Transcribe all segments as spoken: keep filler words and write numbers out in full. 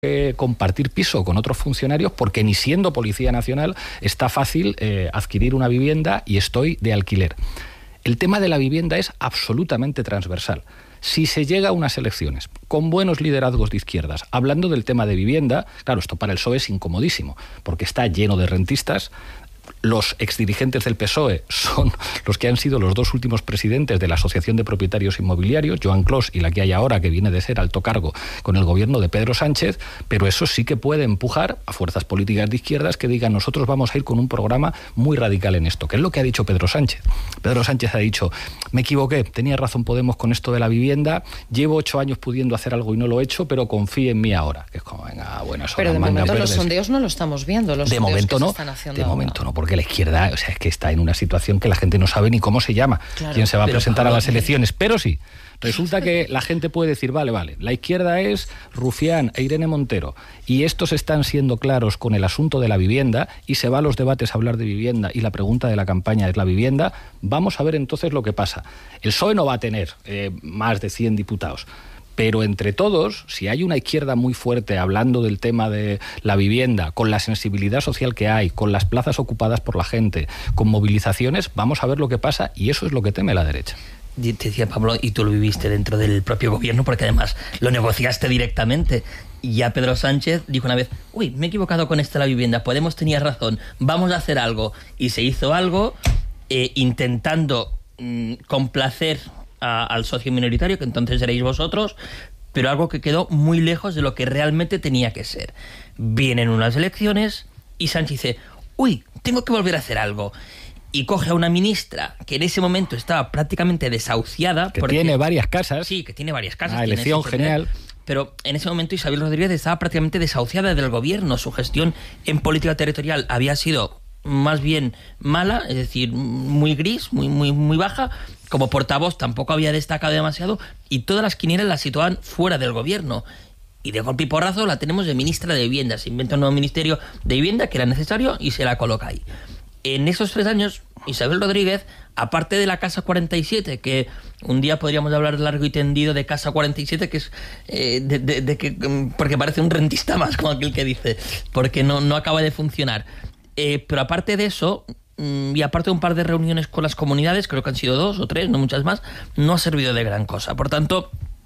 que compartir piso con otros funcionarios porque ni siendo Policía Nacional está fácil eh, adquirir una vivienda y estoy de alquiler. El tema de la vivienda es absolutamente transversal. Si se llega a unas elecciones con buenos liderazgos de izquierdas, hablando del tema de vivienda, claro, esto para el P S O E es incomodísimo, porque está lleno de rentistas. Los exdirigentes del P S O E son los que han sido los dos últimos presidentes de la Asociación de Propietarios Inmobiliarios, Joan Clos y la que hay ahora, que viene de ser alto cargo con el gobierno de Pedro Sánchez, pero eso sí que puede empujar a fuerzas políticas de izquierdas que digan nosotros vamos a ir con un programa muy radical en esto, que es lo que ha dicho Pedro Sánchez. Pedro Sánchez ha dicho, me equivoqué, tenía razón Podemos con esto de la vivienda, llevo ocho años pudiendo hacer algo y no lo he hecho, pero confíe en mí ahora. Que es como, venga, buenas horas, pero de mangas momento verdes. Los sondeos no lo estamos viendo, los de sondeos momento que no, se están haciendo de ahora. momento no, porque la izquierda, o sea, es que está en una situación que la gente no sabe ni cómo se llama, claro, quién se va a presentar a las elecciones, pero sí, resulta que la gente puede decir, vale, vale, la izquierda es Rufián e Irene Montero, y estos están siendo claros con el asunto de la vivienda, y se va a los debates a hablar de vivienda, y la pregunta de la campaña es la vivienda, vamos a ver entonces lo que pasa. El P S O E no va a tener eh, más de cien diputados, pero entre todos, si hay una izquierda muy fuerte hablando del tema de la vivienda, con la sensibilidad social que hay, con las plazas ocupadas por la gente, con movilizaciones, vamos a ver lo que pasa, y eso es lo que teme la derecha. Te decía Pablo, y tú lo viviste dentro del propio gobierno, porque además lo negociaste directamente. Y ya Pedro Sánchez dijo una vez, uy, me he equivocado con esta la vivienda, Podemos tenía razón, vamos a hacer algo. Y se hizo algo eh, intentando mmm, complacer a, al socio minoritario, que entonces erais vosotros, pero algo que quedó muy lejos de lo que realmente tenía que ser. Vienen unas elecciones y Sánchez dice, uy, tengo que volver a hacer algo. Y coge a una ministra que en ese momento estaba prácticamente desahuciada. Que porque, tiene varias casas. Sí, que tiene varias casas. Ah, elección genial. Pero en ese momento Isabel Rodríguez estaba prácticamente desahuciada del gobierno. Su gestión en política territorial había sido más bien mala, es decir, muy gris, muy, muy, muy baja. Como portavoz tampoco había destacado demasiado y todas las quinielas la situaban fuera del gobierno. Y de golpe y porrazo la tenemos de ministra de Vivienda. Se inventa un nuevo ministerio de Vivienda que era necesario y se la coloca ahí. En esos tres años, Isabel Rodríguez, aparte de la Casa cuarenta y siete, que un día podríamos hablar largo y tendido de Casa cuarenta y siete, que es eh, de, de, de que porque parece un rentista más, como aquel que dice, porque no, no acaba de funcionar. Eh, pero aparte de eso, y aparte de un par de reuniones con las comunidades, creo que han sido dos o tres, no muchas más, no ha servido de gran cosa. Por tanto,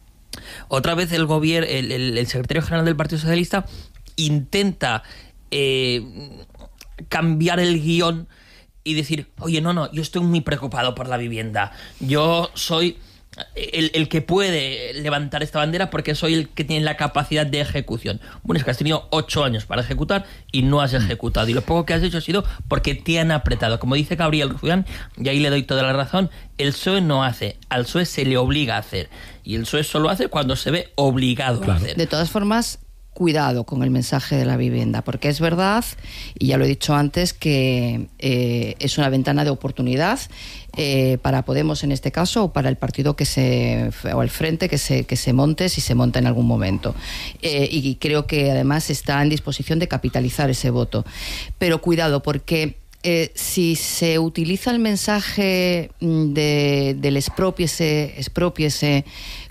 otra vez el gobierno, el, el, el secretario general del Partido Socialista intenta eh, cambiar el guión y decir, oye, no, no, yo estoy muy preocupado por la vivienda. Yo soy el, el que puede levantar esta bandera porque soy el que tiene la capacidad de ejecución. Bueno, es que has tenido ocho años para ejecutar y no has ejecutado. Y lo poco que has hecho ha sido porque te han apretado. Como dice Gabriel Rufián, y ahí le doy toda la razón, el P S O E no hace, al P S O E se le obliga a hacer. Y el P S O E solo hace cuando se ve obligado claro. a hacer. De todas formas, cuidado con el mensaje de la vivienda, porque es verdad, y ya lo he dicho antes, que eh, es una ventana de oportunidad eh, para Podemos en este caso, o para el partido que se, o el frente que se, que se monte, si se monta en algún momento. Eh, y creo que además está en disposición de capitalizar ese voto. Pero cuidado, porque Eh, si se utiliza el mensaje de, del expropiese, expropiese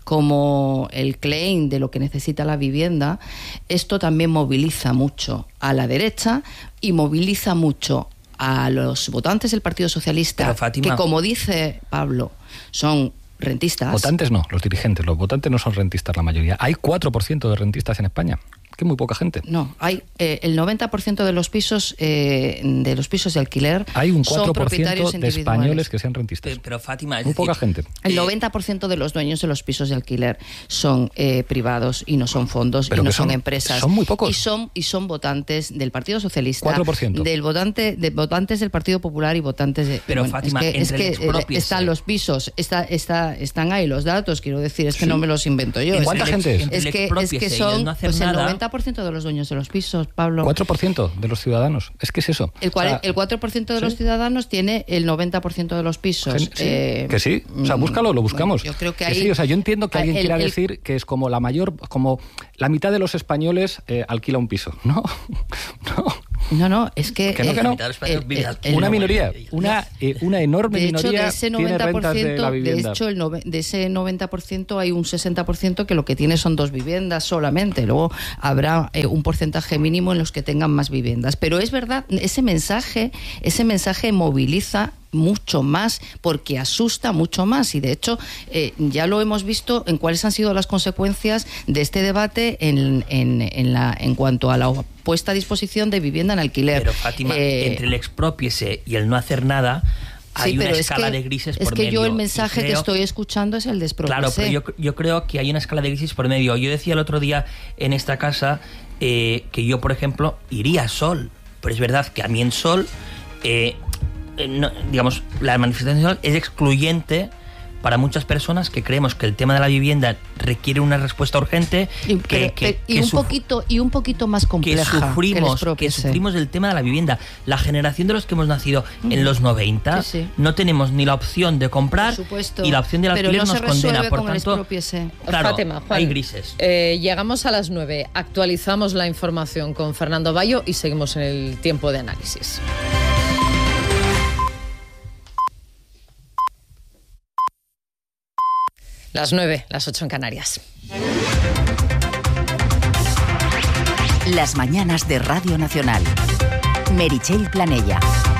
como el claim de lo que necesita la vivienda, esto también moviliza mucho a la derecha y moviliza mucho a los votantes del Partido Socialista, Pero, Fátima, que como dice Pablo, son rentistas. Votantes no, los dirigentes, los votantes no son rentistas la mayoría. Hay cuatro por ciento de rentistas en España. Que muy poca gente. No, hay eh, el noventa por ciento de los pisos eh, de los pisos de alquiler hay un cuatro por ciento son propietarios de españoles que sean rentistas. Pero, pero Fátima, es muy decir, poca gente. El noventa por ciento de los dueños de los pisos de alquiler son eh, privados y no son fondos pero y no son, son empresas. Son muy pocos. Y son y son votantes del Partido Socialista, cuatro por ciento. del votante de votantes del Partido Popular y votantes de Pero bueno, Fátima, es que, es que expropiese. están los pisos, está está están ahí los datos, quiero decir, es que sí. no me los invento yo. ¿Cuánta es gente es? Es que es que son no pues nada. el noventa por ciento de los dueños de los pisos, Pablo. cuatro por ciento de los ciudadanos. Es que es eso. El, cual, o sea, el cuatro por ciento de ¿sí? los ciudadanos tiene el noventa por ciento de los pisos. Sí, eh, que sí. O sea, búscalo, lo buscamos. Bueno, yo creo que, que ahí, sí, o sea, yo entiendo que alguien el, quiera el, decir que es como la mayor, como la mitad de los españoles eh, alquila un piso. No, no. No, no, es que... Que no, que no. El, el, el, una minoría, una, eh, una enorme de hecho, minoría de ese noventa por ciento, tiene rentas de la vivienda. De hecho, el nove, de ese noventa por ciento hay un sesenta por ciento que lo que tiene son dos viviendas solamente. Luego habrá eh, un porcentaje mínimo en los que tengan más viviendas. Pero es verdad, ese mensaje, ese mensaje moviliza mucho más, porque asusta mucho más, y de hecho eh, ya lo hemos visto en cuáles han sido las consecuencias de este debate en, en, en, la, en cuanto a la puesta a disposición de vivienda en alquiler. Pero Fátima, eh, entre el expropiese y el no hacer nada hay sí, una escala que, de grises es por que medio. Yo el mensaje creo, que estoy escuchando es el de expropiese. Claro, pero yo, yo creo que hay una escala de grises por medio. Yo decía el otro día en esta casa eh, que yo, por ejemplo, iría a Sol, pero es verdad que a mí en Sol eh, Eh, no, digamos, la manifestación es excluyente para muchas personas que creemos que el tema de la vivienda requiere una respuesta urgente y, que, pero, que, y que un suf- poquito y un poquito más compleja que sufrimos que, que sufrimos el tema de la vivienda. La generación de los que hemos nacido mm. en los noventa sí, sí. no tenemos ni la opción de comprar y la opción del alquiler no nos condena. Por con tanto, claro, Fátima, Juan, hay grises. Eh, llegamos a las nueve, actualizamos la información con Fernando Bayo y seguimos en el tiempo de análisis. Las nueve, las ocho en Canarias. Las mañanas de Radio Nacional. Meritxell Planella.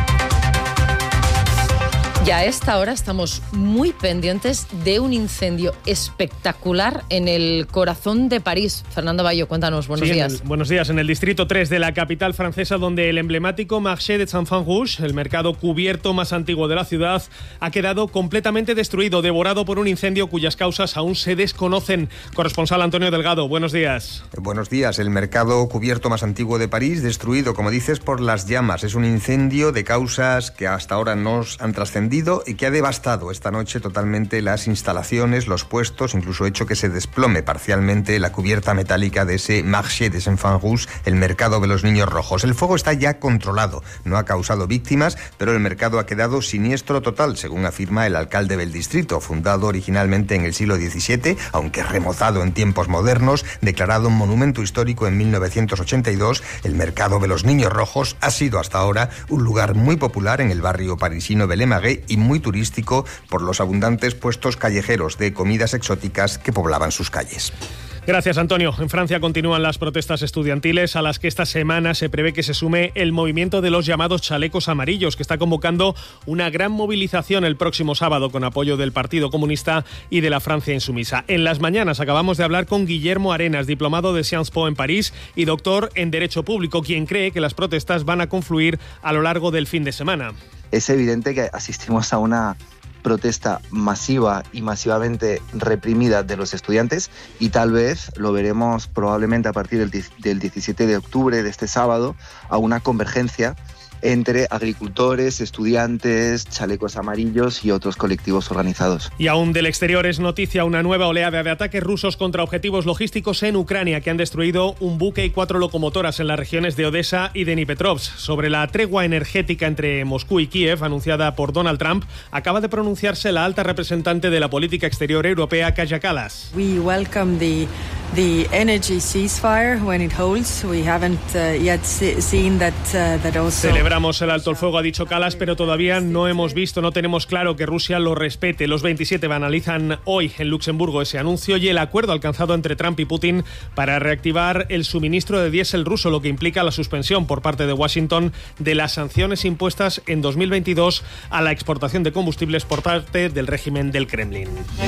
Y a esta hora estamos muy pendientes de un incendio espectacular en el corazón de París. Fernando Bayo, cuéntanos, buenos sí, días. El, buenos días. En el distrito tres de la capital francesa, donde el emblemático Marché des Enfants Rouges, el mercado cubierto más antiguo de la ciudad, ha quedado completamente destruido, devorado por un incendio cuyas causas aún se desconocen. Corresponsal Antonio Delgado, buenos días. Buenos días. El mercado cubierto más antiguo de París, destruido, como dices, por las llamas. Es un incendio de causas que hasta ahora no han trascendido y que ha devastado esta noche totalmente las instalaciones, los puestos, incluso hecho que se desplome parcialmente la cubierta metálica de ese Marché des Enfants Rouges, el mercado de los niños rojos. El fuego está ya controlado, no ha causado víctimas, pero el mercado ha quedado siniestro total, según afirma el alcalde del distrito, fundado originalmente en el siglo diecisiete, aunque remozado en tiempos modernos, declarado un monumento histórico en mil novecientos ochenta y dos, el mercado de los niños rojos ha sido hasta ahora un lugar muy popular en el barrio parisino Bel Marais y muy turístico por los abundantes puestos callejeros de comidas exóticas que poblaban sus calles. Gracias, Antonio. En Francia continúan las protestas estudiantiles a las que esta semana se prevé que se sume el movimiento de los llamados chalecos amarillos, que está convocando una gran movilización el próximo sábado con apoyo del Partido Comunista y de la Francia Insumisa. En las mañanas acabamos de hablar con Guillermo Arenas, diplomado de Sciences Po en París y doctor en Derecho Público, quien cree que las protestas van a confluir a lo largo del fin de semana. Es evidente que asistimos a una protesta masiva y masivamente reprimida de los estudiantes y tal vez lo veremos probablemente a partir del diecisiete de octubre de este sábado a una convergencia entre agricultores, estudiantes, chalecos amarillos y otros colectivos organizados. Y aún del exterior es noticia una nueva oleada de ataques rusos contra objetivos logísticos en Ucrania, que han destruido un buque y cuatro locomotoras en las regiones de Odessa y de Dnipropetrovsk. Sobre la tregua energética entre Moscú y Kiev, anunciada por Donald Trump, acaba de pronunciarse la alta representante de la política exterior europea, Kaja Kallas. We welcome the the energy ceasefire when it holds. We haven't uh, yet seen that uh, that also. Celebramos el alto el fuego, ha dicho Kallas, pero todavía no hemos visto, no tenemos claro que Rusia lo respete. Los veintisiete analizan hoy en Luxemburgo ese anuncio y el acuerdo alcanzado entre Trump y Putin para reactivar el suministro de diésel ruso, lo que implica la suspensión por parte de Washington de las sanciones impuestas en dos mil veintidós a la exportación de combustibles por parte del régimen del Kremlin.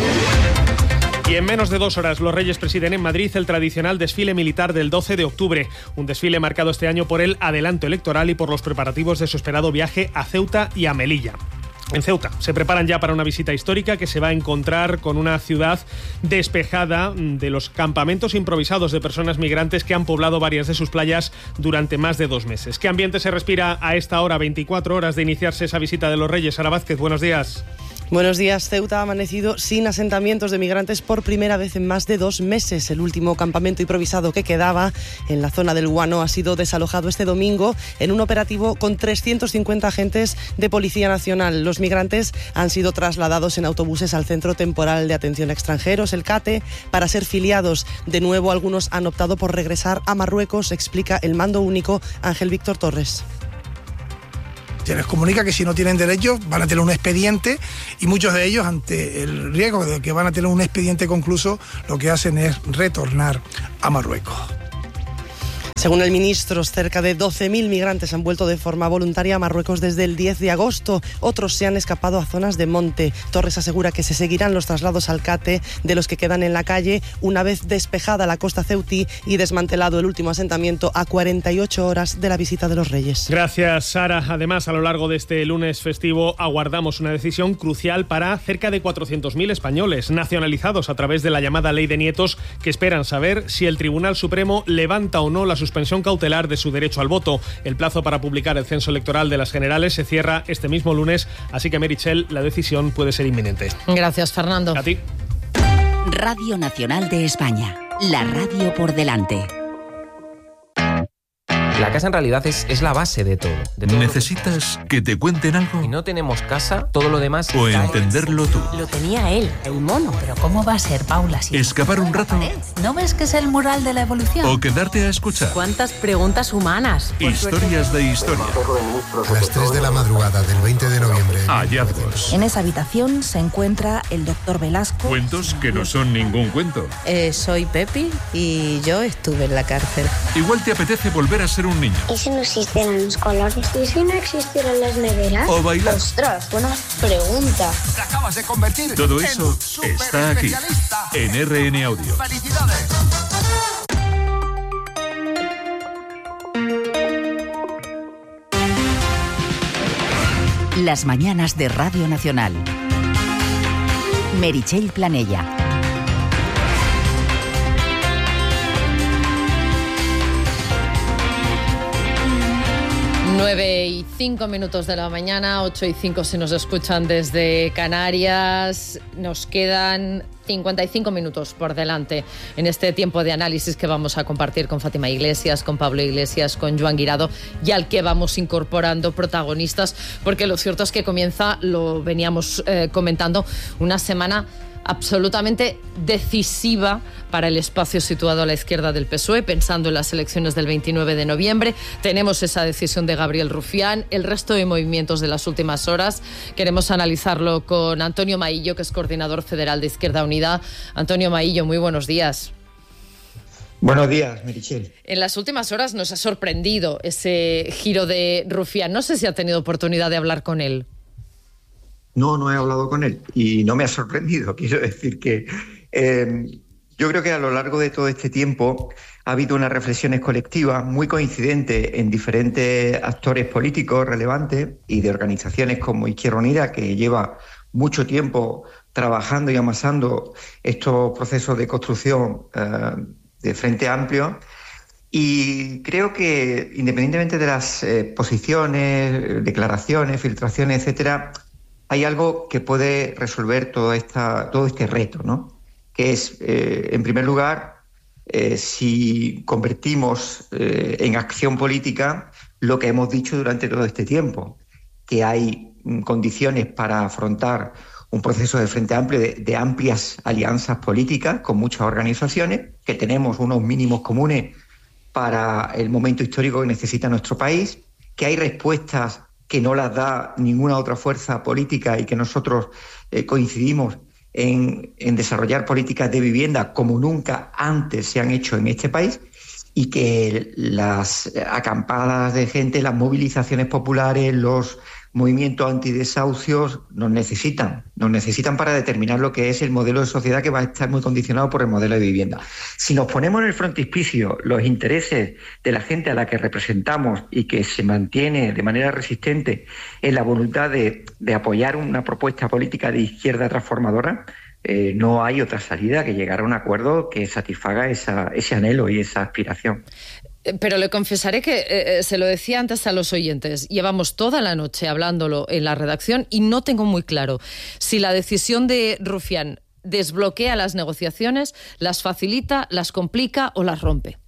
Y en menos de dos horas los Reyes presiden en Madrid el tradicional desfile militar del doce de octubre, un desfile marcado este año por el adelanto electoral y por los preparativos de su esperado viaje a Ceuta y a Melilla. En Ceuta se preparan ya para una visita histórica que se va a encontrar con una ciudad despejada de los campamentos improvisados de personas migrantes que han poblado varias de sus playas durante más de dos meses. ¿Qué ambiente se respira a esta hora, veinticuatro horas de iniciarse esa visita de los Reyes? Sara Vázquez, buenos días. Buenos días. Ceuta ha amanecido sin asentamientos de migrantes por primera vez en más de dos meses. El último campamento improvisado que quedaba en la zona del Guano ha sido desalojado este domingo en un operativo con trescientos cincuenta agentes de Policía Nacional. Los migrantes han sido trasladados en autobuses al Centro Temporal de Atención a Extranjeros, el CATE, para ser filiados. De nuevo, algunos han optado por regresar a Marruecos, explica el mando único Ángel Víctor Torres. Se les comunica que si no tienen derechos van a tener un expediente y muchos de ellos, ante el riesgo de que van a tener un expediente concluso, lo que hacen es retornar a Marruecos. Según el ministro, cerca de doce mil migrantes han vuelto de forma voluntaria a Marruecos desde el diez de agosto. Otros se han escapado a zonas de monte. Torres asegura que se seguirán los traslados al CATE de los que quedan en la calle una vez despejada la costa ceutí y desmantelado el último asentamiento a cuarenta y ocho horas de la visita de los Reyes. Gracias, Sara. Además, a lo largo de este lunes festivo aguardamos una decisión crucial para cerca de cuatrocientos mil españoles nacionalizados a través de la llamada Ley de Nietos, que esperan saber si el Tribunal Supremo levanta o no la suspensión cautelar de su derecho al voto. El plazo para publicar el censo electoral de las generales se cierra este mismo lunes, así que, Meritxell, la decisión puede ser inminente. Gracias, Fernando. A ti. Radio Nacional de España, la radio por delante. La casa en realidad es, es la base de todo. De todo. ¿Necesitas que te cuenten algo? Si no tenemos casa, todo lo demás... O entenderlo tú. Lo tenía él, el mono. Pero ¿cómo va a ser, Paula? Si ¿Escapar un rato? ¿No ves que es el mural de la evolución? ¿O quedarte a escuchar? ¿Cuántas preguntas humanas? Historias de historia. A las tres de la madrugada del veinte de noviembre... Hallazgos. En esa habitación se encuentra el doctor Velasco. Cuentos que no son ningún cuento. Eh, soy Pepi y yo estuve en la cárcel. Igual te apetece volver a ser un niño. ¿Y si no existieran los colores? ¿Y si no existieran las neveras? O bailar. Ostras, buena pregunta. Te acabas de convertir Todo eso está aquí, en R N Audio. ¡Felicidades! Las mañanas de Radio Nacional. Meritxell Planella. nueve y cinco minutos de la mañana, ocho y cinco si nos escuchan desde Canarias. Nos quedan cincuenta y cinco minutos por delante en este tiempo de análisis que vamos a compartir con Fátima Iglesias, con Pablo Iglesias, con Joan Guirado, y al que vamos incorporando protagonistas, porque lo cierto es que comienza, lo veníamos eh, comentando, una semana absolutamente decisiva para el espacio situado a la izquierda del P S O E, pensando en las elecciones del veintinueve de noviembre. Tenemos esa decisión de Gabriel Rufián, el resto de movimientos de las últimas horas. Queremos analizarlo con Antonio Maillo, que es coordinador federal de Izquierda Unida. Antonio Maillo, muy buenos días. Buenos días, Meritxell. En las últimas horas nos ha sorprendido ese giro de Rufián. No sé si ha tenido oportunidad de hablar con él. No, no he hablado con él y no me ha sorprendido. Quiero decir que eh, yo creo que a lo largo de todo este tiempo ha habido unas reflexiones colectivas muy coincidentes en diferentes actores políticos relevantes y de organizaciones como Izquierda Unida, que lleva mucho tiempo trabajando y amasando estos procesos de construcción eh, de Frente Amplio. Y creo que, independientemente de las eh, posiciones, declaraciones, filtraciones, etcétera, hay algo que puede resolver toda esta, todo este reto, ¿no? Que es, eh, en primer lugar, eh, si convertimos eh, en acción política lo que hemos dicho durante todo este tiempo, que hay mm, condiciones para afrontar un proceso de Frente Amplio de, de amplias alianzas políticas con muchas organizaciones, que tenemos unos mínimos comunes para el momento histórico que necesita nuestro país, que hay respuestas que no las da ninguna otra fuerza política y que nosotros eh, coincidimos en, en desarrollar políticas de vivienda como nunca antes se han hecho en este país, y que las acampadas de gente, las movilizaciones populares, los movimientos antidesahucios nos necesitan, nos necesitan para determinar lo que es el modelo de sociedad, que va a estar muy condicionado por el modelo de vivienda. Si nos ponemos en el frontispicio los intereses de la gente a la que representamos y que se mantiene de manera resistente en la voluntad de, de apoyar una propuesta política de izquierda transformadora, eh, no hay otra salida que llegar a un acuerdo que satisfaga esa, ese anhelo y esa aspiración. Pero le confesaré que, eh, se lo decía antes a los oyentes, llevamos toda la noche hablándolo en la redacción y no tengo muy claro si la decisión de Rufián desbloquea las negociaciones, las facilita, las complica o las rompe.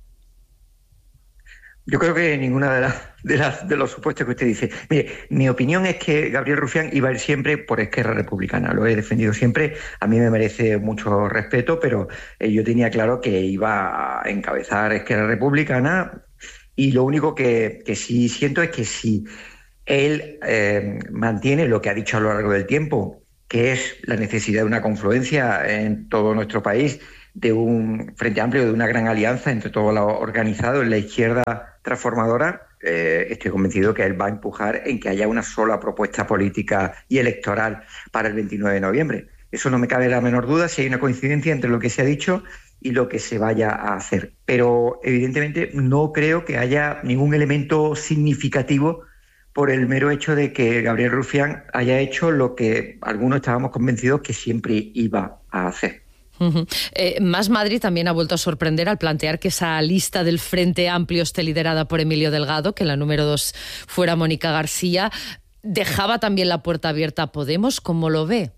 Yo creo que ninguna de, las, de, las, de los supuestos que usted dice. Mire, mi opinión es que Gabriel Rufián iba a ir siempre por Esquerra Republicana. Lo he defendido siempre. A mí me merece mucho respeto, pero eh, yo tenía claro que iba a encabezar Esquerra Republicana. Y lo único que, que sí siento es que si él eh, mantiene lo que ha dicho a lo largo del tiempo, que es la necesidad de una confluencia en todo nuestro país, de un frente amplio, de una gran alianza entre todo lo organizado en la izquierda transformadora, eh, estoy convencido que él va a empujar en que haya una sola propuesta política y electoral para el veintinueve de noviembre. Eso no me cabe la menor duda si hay una coincidencia entre lo que se ha dicho y lo que se vaya a hacer. Pero evidentemente no creo que haya ningún elemento significativo por el mero hecho de que Gabriel Rufián haya hecho lo que algunos estábamos convencidos que siempre iba a hacer. Uh-huh. Eh, Más Madrid también ha vuelto a sorprender al plantear que esa lista del Frente Amplio esté liderada por Emilio Delgado, que la número dos fuera Mónica García. Dejaba también la puerta abierta a Podemos. ¿Cómo lo ve?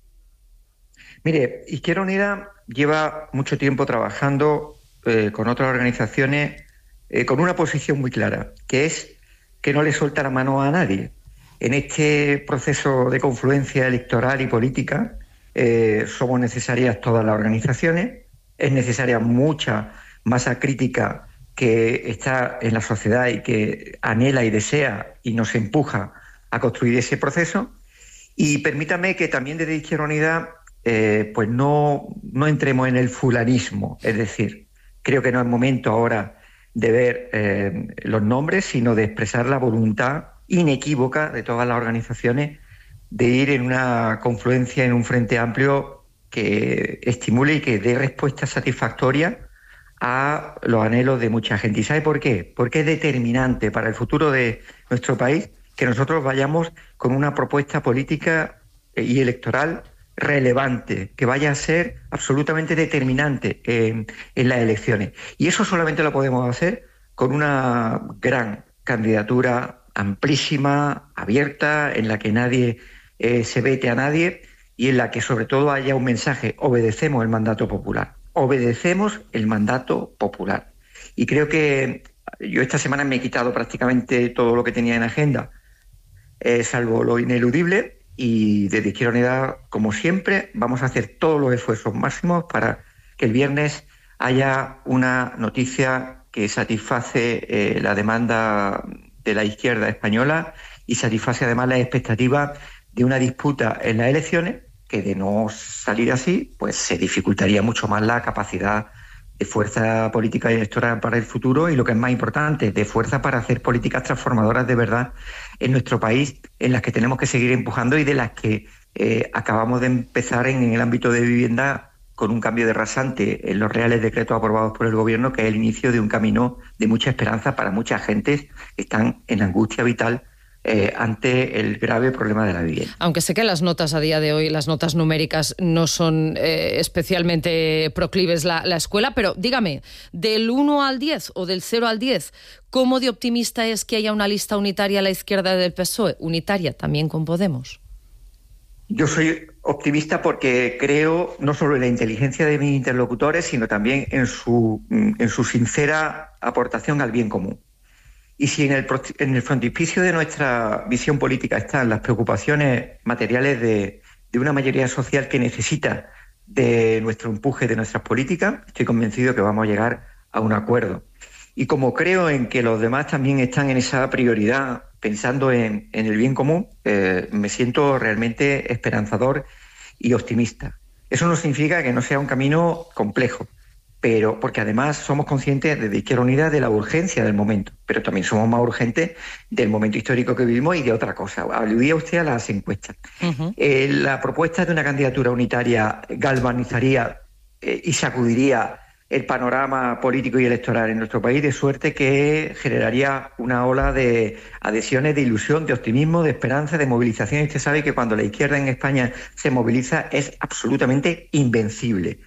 Mire, Izquierda Unida lleva mucho tiempo trabajando eh, con otras organizaciones eh, con una posición muy clara, que es que no le suelta la mano a nadie. En este proceso de confluencia electoral y política, Eh, somos necesarias todas las organizaciones, es necesaria mucha masa crítica que está en la sociedad y que anhela y desea y nos empuja a construir ese proceso. Y permítame que también desde Izquierda Unida eh, pues no, no entremos en el fulanismo, es decir, creo que no es momento ahora de ver eh, los nombres, sino de expresar la voluntad inequívoca de todas las organizaciones de ir en una confluencia, en un frente amplio que estimule y que dé respuesta satisfactoria a los anhelos de mucha gente. ¿Y sabe por qué? Porque es determinante para el futuro de nuestro país que nosotros vayamos con una propuesta política y electoral relevante, que vaya a ser absolutamente determinante en, en las elecciones. Y eso solamente lo podemos hacer con una gran candidatura amplísima, abierta, en la que nadie Eh, se vete a nadie y en la que sobre todo haya un mensaje: obedecemos el mandato popular, obedecemos el mandato popular. Y creo que yo esta semana me he quitado prácticamente todo lo que tenía en agenda, eh, salvo lo ineludible, y desde Izquierda Unida, como siempre, vamos a hacer todos los esfuerzos máximos para que el viernes haya una noticia que satisface eh, la demanda de la izquierda española y satisface además las expectativas de una disputa en las elecciones, que de no salir así, pues se dificultaría mucho más la capacidad de fuerza política y electoral para el futuro y, lo que es más importante, de fuerza para hacer políticas transformadoras de verdad en nuestro país, en las que tenemos que seguir empujando y de las que eh, acabamos de empezar en, en el ámbito de vivienda con un cambio de rasante en los reales decretos aprobados por el Gobierno, que es el inicio de un camino de mucha esperanza para muchas gentes que están en angustia vital Eh, ante el grave problema de la vivienda. Aunque sé que las notas a día de hoy, las notas numéricas, no son eh, especialmente proclives la, la escuela, pero dígame, del uno al diez o del cero al diez, ¿cómo de optimista es que haya una lista unitaria a la izquierda del P S O E? Unitaria también con Podemos. Yo soy optimista porque creo no solo en la inteligencia de mis interlocutores, sino también en su, en su sincera aportación al bien común. Y si en el, en el frontispicio de nuestra visión política están las preocupaciones materiales de, de una mayoría social que necesita de nuestro empuje, de nuestras políticas, estoy convencido que vamos a llegar a un acuerdo. Y como creo en que los demás también están en esa prioridad, pensando en, en el bien común, eh, me siento realmente esperanzador y optimista. Eso no significa que no sea un camino complejo, pero porque además somos conscientes desde Izquierda Unida de la urgencia del momento, pero también somos más urgentes del momento histórico que vivimos y de otra cosa. Aludía usted a las encuestas. Uh-huh. Eh, la propuesta de una candidatura unitaria galvanizaría eh, y sacudiría el panorama político y electoral en nuestro país, de suerte que generaría una ola de adhesiones, de ilusión, de optimismo, de esperanza, de movilización. Y usted sabe que cuando la izquierda en España se moviliza es absolutamente invencible.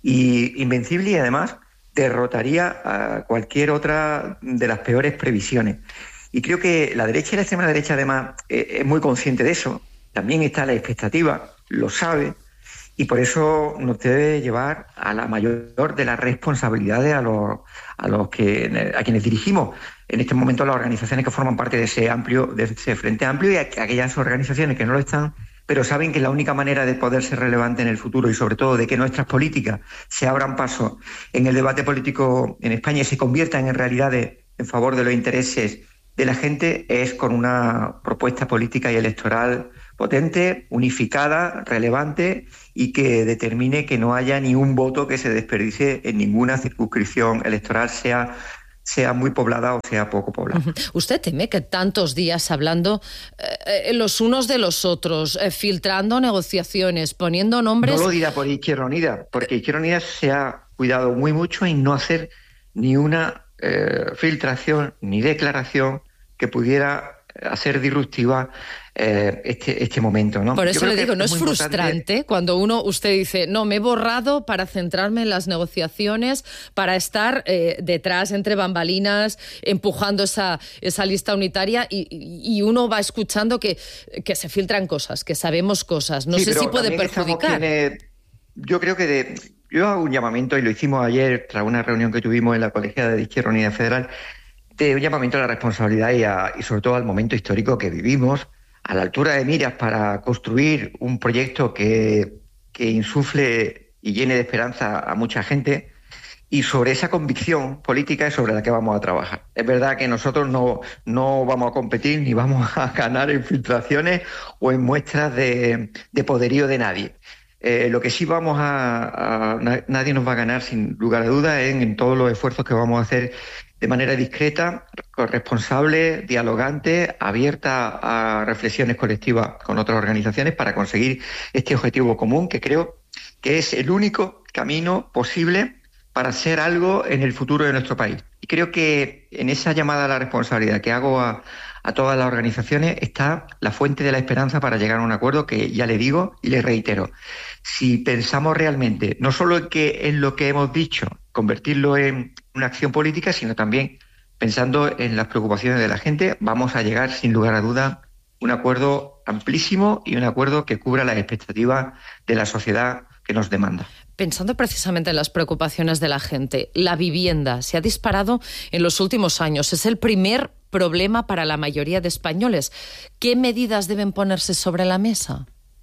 Y invencible y además derrotaría a cualquier otra de las peores previsiones. Y creo que la derecha y la extrema derecha además eh, es muy consciente de eso. También está la expectativa, lo sabe, y por eso nos debe llevar a la mayor de las responsabilidades a los, a los que a quienes dirigimos en este momento las organizaciones que forman parte de ese amplio, de ese frente amplio, y a aquellas organizaciones que no lo están, pero saben que la única manera de poder ser relevante en el futuro y sobre todo de que nuestras políticas se abran paso en el debate político en España y se conviertan en realidades en favor de los intereses de la gente es con una propuesta política y electoral potente, unificada, relevante y que determine que no haya ni un voto que se desperdicie en ninguna circunscripción electoral, sea, sea muy poblada o sea poco poblada. ¿Usted teme que tantos días hablando eh, los unos de los otros, eh, filtrando negociaciones, poniendo nombres... No lo dirá por Izquierda Unida, porque Izquierda Unida se ha cuidado muy mucho en no hacer ni una eh, filtración ni declaración que pudiera hacer disruptiva eh, este, este momento, ¿no? Por eso Yo le creo digo, que ¿no es muy frustrante importante... cuando uno, usted dice, no, me he borrado para centrarme en las negociaciones, para estar eh, detrás, entre bambalinas, empujando esa, esa lista unitaria y, y uno va escuchando que, que se filtran cosas, que sabemos cosas? No sí, sé si puede perjudicar. Quienes, yo creo que de, yo hago un llamamiento, y lo hicimos ayer tras una reunión que tuvimos en la colegiada de Izquierda Unida Federal, de un llamamiento a la responsabilidad y, a, y sobre todo al momento histórico que vivimos, a la altura de miras para construir un proyecto que, que insufle y llene de esperanza a mucha gente, y sobre esa convicción política es sobre la que vamos a trabajar. Es verdad que nosotros no, no vamos a competir ni vamos a ganar en filtraciones o en muestras de, de poderío de nadie. Eh, lo que sí vamos a, a... Nadie nos va a ganar, sin lugar a dudas, en, en todos los esfuerzos que vamos a hacer de manera discreta, responsable, dialogante, abierta a reflexiones colectivas con otras organizaciones para conseguir este objetivo común, que creo que es el único camino posible para hacer algo en el futuro de nuestro país. Y creo que en esa llamada a la responsabilidad que hago a, a todas las organizaciones está la fuente de la esperanza para llegar a un acuerdo que, ya le digo y le reitero, si pensamos realmente, no solo en que en lo que hemos dicho, convertirlo en una acción política, sino también pensando en las preocupaciones de la gente, vamos a llegar sin lugar a duda a un acuerdo amplísimo y un acuerdo que cubra las expectativas de la sociedad que nos demanda. Pensando precisamente en las preocupaciones de la gente, la vivienda se ha disparado en los últimos años. Es el primer problema para la mayoría de españoles. ¿Qué medidas deben ponerse sobre la mesa?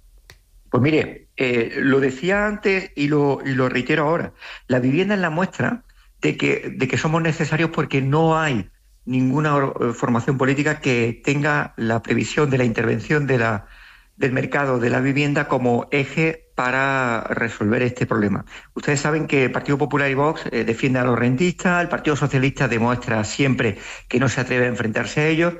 Pues mire, eh, lo decía antes y lo, y lo reitero ahora. La vivienda es la muestra de que, de que somos necesarios porque no hay ninguna formación política que tenga la previsión de la intervención de la, del mercado de la vivienda como eje para resolver este problema. Ustedes saben que el Partido Popular y Vox eh, defienden a los rentistas, el Partido Socialista demuestra siempre que no se atreve a enfrentarse a ellos,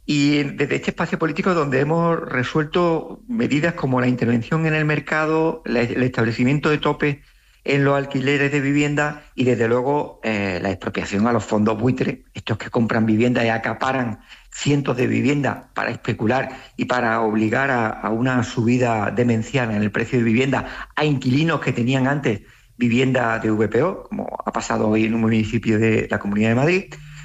y desde este espacio político donde hemos resuelto medidas como la intervención en el mercado, la, el establecimiento de topes en los alquileres de vivienda y desde luego eh, la expropiación a los fondos buitre, estos que compran vivienda y acaparan cientos de viviendas para especular y para obligar a, a una subida demencial en el precio de vivienda a inquilinos que tenían antes vivienda de V P O, como ha pasado hoy en un municipio de la Comunidad de Madrid.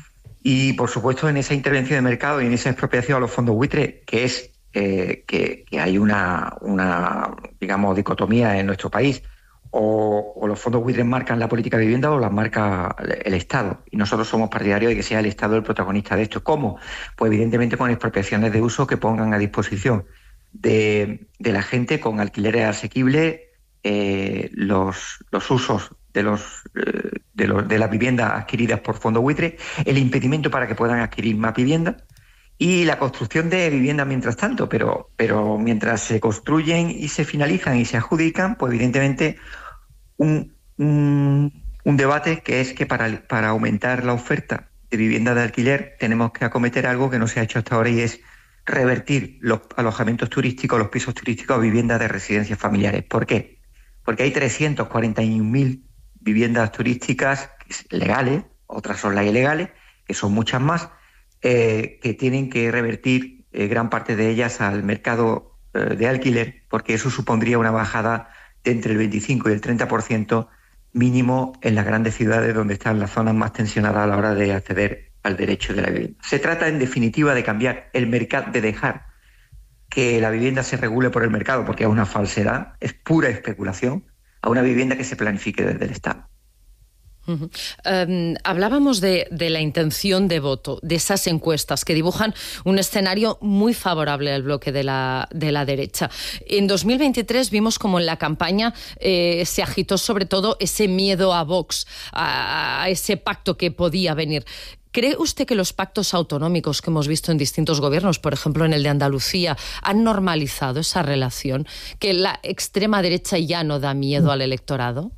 Y, por supuesto, en esa intervención de mercado y en esa expropiación a los fondos buitre, que es eh, que, que hay una, una, digamos, dicotomía en nuestro país. O, o los fondos buitres marcan la política de vivienda o las marca el Estado. Y nosotros somos partidarios de que sea el Estado el protagonista de esto. ¿Cómo? Pues evidentemente con expropiaciones de uso que pongan a disposición de, de la gente con alquileres asequibles eh, los, los usos de, los, eh, de, los, de las viviendas adquiridas por fondos buitres, el impedimento para que puedan adquirir más viviendas y la construcción de viviendas mientras tanto. Pero, pero mientras se construyen y se finalizan y se adjudican, pues evidentemente Un, un, un debate que es que para, para aumentar la oferta de vivienda de alquiler tenemos que acometer algo que no se ha hecho hasta ahora, y es revertir los alojamientos turísticos, los pisos turísticos a viviendas de residencias familiares. ¿Por qué? Porque hay trescientos cuarenta y un mil viviendas turísticas legales, otras son las ilegales, que son muchas más, eh, que tienen que revertir eh, gran parte de ellas al mercado eh, de alquiler, porque eso supondría una bajada de entre el veinticinco y el treinta por ciento mínimo en las grandes ciudades donde están las zonas más tensionadas a la hora de acceder al derecho de la vivienda. Se trata, en definitiva, de cambiar el mercado, de dejar que la vivienda se regule por el mercado, porque es una falsedad, es pura especulación, a una vivienda que se planifique desde el Estado. Uh-huh. Um, hablábamos de, de la intención de voto, de esas encuestas que dibujan un escenario muy favorable al bloque de la, de la derecha. En dos mil veintitrés vimos como en la campaña eh, se agitó sobre todo ese miedo a Vox, a, a ese pacto que podía venir. ¿Cree usted que los pactos autonómicos que hemos visto en distintos gobiernos, por ejemplo en el de Andalucía, han normalizado esa relación? ¿Que la extrema derecha ya no da miedo al electorado?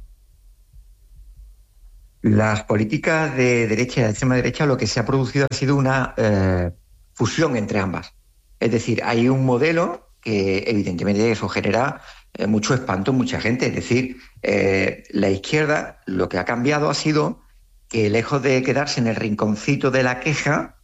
Las políticas de derecha y de extrema derecha, lo que se ha producido ha sido una eh, fusión entre ambas. Es decir, hay un modelo que evidentemente eso genera eh, mucho espanto en mucha gente. Es decir, eh, la izquierda lo que ha cambiado ha sido que, lejos de quedarse en el rinconcito de la queja,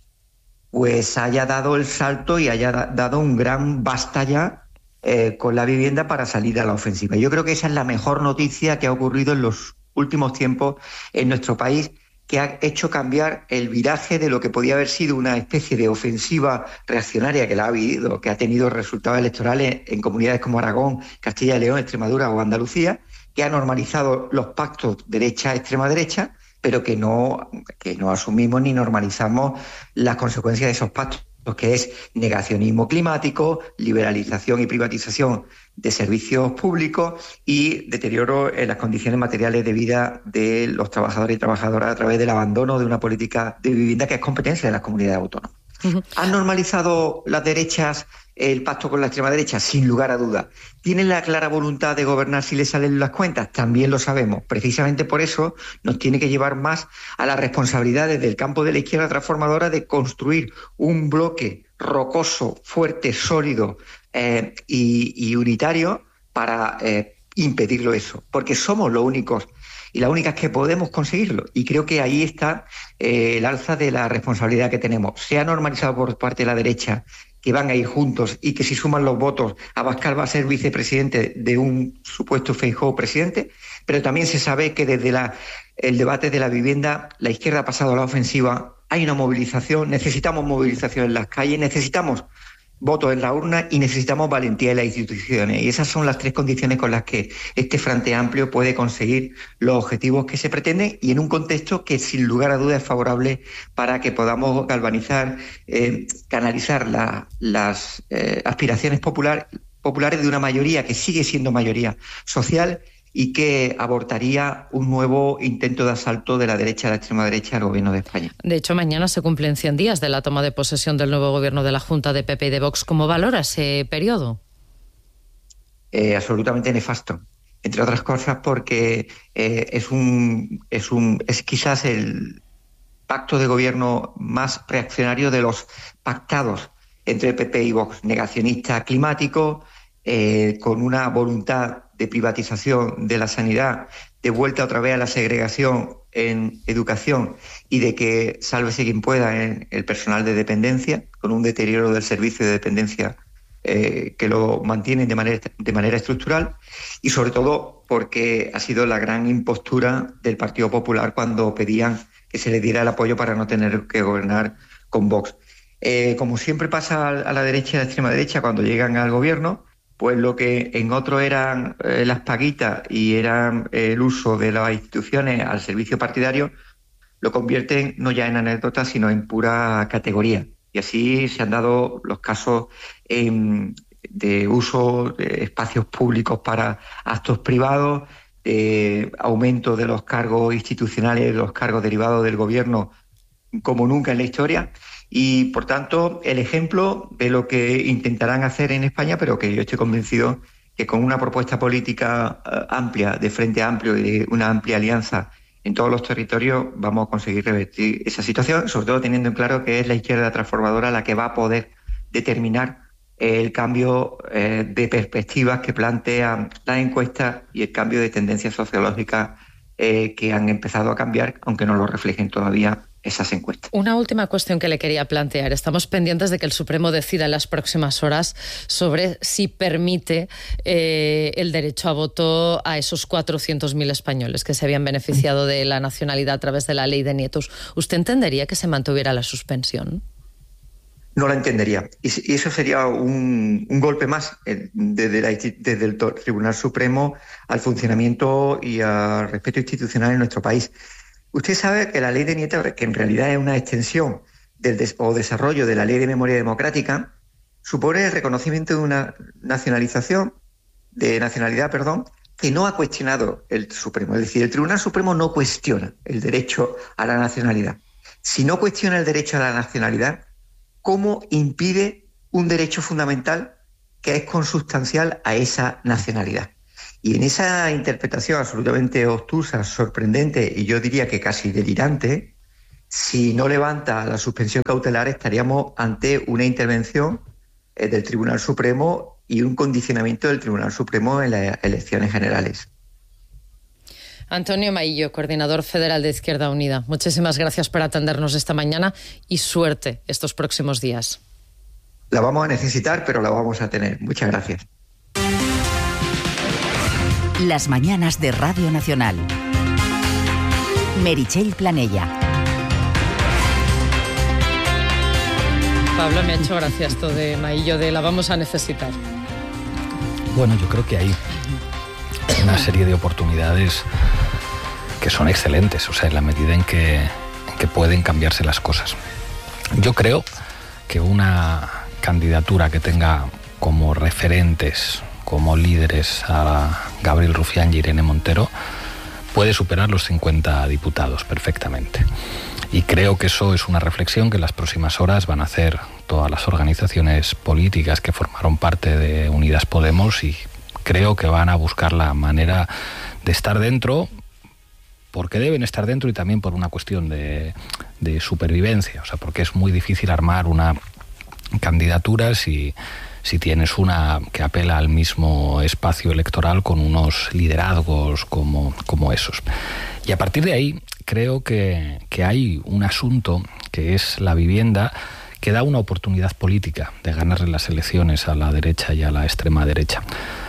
pues haya dado el salto y haya da- dado un gran basta ya eh, con la vivienda para salir a la ofensiva. Yo creo que esa es la mejor noticia que ha ocurrido en los últimos tiempos en nuestro país, que ha hecho cambiar el viraje de lo que podía haber sido una especie de ofensiva reaccionaria que la ha habido, que ha tenido resultados electorales en comunidades como Aragón, Castilla y León, Extremadura o Andalucía, que ha normalizado los pactos derecha-extrema derecha, pero que no, que no asumimos ni normalizamos las consecuencias de esos pactos, que es negacionismo climático, liberalización y privatización de servicios públicos y deterioro en las condiciones materiales de vida de los trabajadores y trabajadoras a través del abandono de una política de vivienda que es competencia de las comunidades autónomas. Uh-huh. ¿Han normalizado las derechas el pacto con la extrema derecha? Sin lugar a dudas. ¿Tienen la clara voluntad de gobernar si les salen las cuentas? También lo sabemos. Precisamente por eso nos tiene que llevar más a las responsabilidades del campo de la izquierda transformadora de construir un bloque rocoso, fuerte, sólido eh, y, y unitario para eh, impedirlo eso. Porque somos los únicos y las únicas que podemos conseguirlo. Y creo que ahí está eh, el alza de la responsabilidad que tenemos. Se ha normalizado por parte de la derecha que van a ir juntos y que si suman los votos, Abascal va a ser vicepresidente de un supuesto Feijóo presidente, pero también se sabe que desde la, el debate de la vivienda la izquierda ha pasado a la ofensiva, hay una movilización, necesitamos movilización en las calles, necesitamos votos en la urna y necesitamos valentía en las instituciones. Y esas son las tres condiciones con las que este Frente Amplio puede conseguir los objetivos que se pretenden y en un contexto que sin lugar a dudas es favorable para que podamos galvanizar, eh, canalizar la, las eh, aspiraciones popular, populares de una mayoría que sigue siendo mayoría social y que abortaría un nuevo intento de asalto de la derecha a la extrema derecha al gobierno de España. De hecho, mañana se cumplen cien días de la toma de posesión del nuevo gobierno de la Junta de P P y de Vox. ¿Cómo valora ese periodo? Eh, absolutamente nefasto. Entre otras cosas porque eh, es un es un es quizás el pacto de gobierno más reaccionario de los pactados entre P P y Vox, negacionista climático, eh, con una voluntad de privatización de la sanidad, de vuelta otra vez a la segregación en educación y de que sálvese quien pueda en el personal de dependencia, con un deterioro del servicio de dependencia eh, que lo mantienen de manera, de manera estructural y sobre todo porque ha sido la gran impostura del Partido Popular cuando pedían que se le diera el apoyo para no tener que gobernar con Vox. Eh, como siempre pasa a la derecha y a la extrema derecha cuando llegan al gobierno, pues lo que en otro eran eh, las paguitas y eran eh, el uso de las instituciones al servicio partidario, lo convierten no ya en anécdotas, sino en pura categoría. Y así se han dado los casos eh, de uso de espacios públicos para actos privados, de aumento de los cargos institucionales, de los cargos derivados del gobierno, como nunca en la historia. Y, por tanto, el ejemplo de lo que intentarán hacer en España, pero que yo estoy convencido que con una propuesta política uh, amplia, de Frente Amplio y de una amplia alianza en todos los territorios, vamos a conseguir revertir esa situación, sobre todo teniendo en claro que es la izquierda transformadora la que va a poder determinar el cambio eh, de perspectivas que plantean las encuestas y el cambio de tendencias sociológicas eh, que han empezado a cambiar, aunque no lo reflejen todavía esas encuestas. Una última cuestión que le quería plantear. Estamos pendientes de que el Supremo decida en las próximas horas sobre si permite eh, el derecho a voto a esos cuatrocientos mil españoles que se habían beneficiado de la nacionalidad a través de la ley de nietos. ¿Usted entendería que se mantuviera la suspensión? No la entendería. Y eso sería un, un golpe más desde, la, desde el Tribunal Supremo al funcionamiento y al respeto institucional en nuestro país. Usted sabe que la ley de nietos, que en realidad es una extensión del des- o desarrollo de la ley de memoria democrática, supone el reconocimiento de una nacionalización, de nacionalidad, perdón, que no ha cuestionado el Supremo. Es decir, el Tribunal Supremo no cuestiona el derecho a la nacionalidad. Si no cuestiona el derecho a la nacionalidad, ¿cómo impide un derecho fundamental que es consustancial a esa nacionalidad? Y en esa interpretación absolutamente obtusa, sorprendente y yo diría que casi delirante, si no levanta la suspensión cautelar estaríamos ante una intervención eh, del Tribunal Supremo y un condicionamiento del Tribunal Supremo en las elecciones generales. Antonio Maillo, coordinador federal de Izquierda Unida, muchísimas gracias por atendernos esta mañana y suerte estos próximos días. La vamos a necesitar, pero la vamos a tener. Muchas gracias. Las mañanas de Radio Nacional. Meritxell Planella. Pablo, me ha hecho gracia esto de Maillo, de la vamos a necesitar. Bueno, yo creo que hay una serie de oportunidades que son excelentes, o sea, en la medida en que, en que pueden cambiarse las cosas. Yo creo que una candidatura que tenga como referentes, como líderes a Gabriel Rufián y Irene Montero, puede superar los cincuenta diputados perfectamente. Y creo que eso es una reflexión que en las próximas horas van a hacer todas las organizaciones políticas que formaron parte de Unidas Podemos, y creo que van a buscar la manera de estar dentro, porque deben estar dentro y también por una cuestión de, de supervivencia, o sea, porque es muy difícil armar una candidatura si... si tienes una que apela al mismo espacio electoral con unos liderazgos como, como esos. Y a partir de ahí creo que, que hay un asunto que es la vivienda, que da una oportunidad política de ganarle las elecciones a la derecha y a la extrema derecha.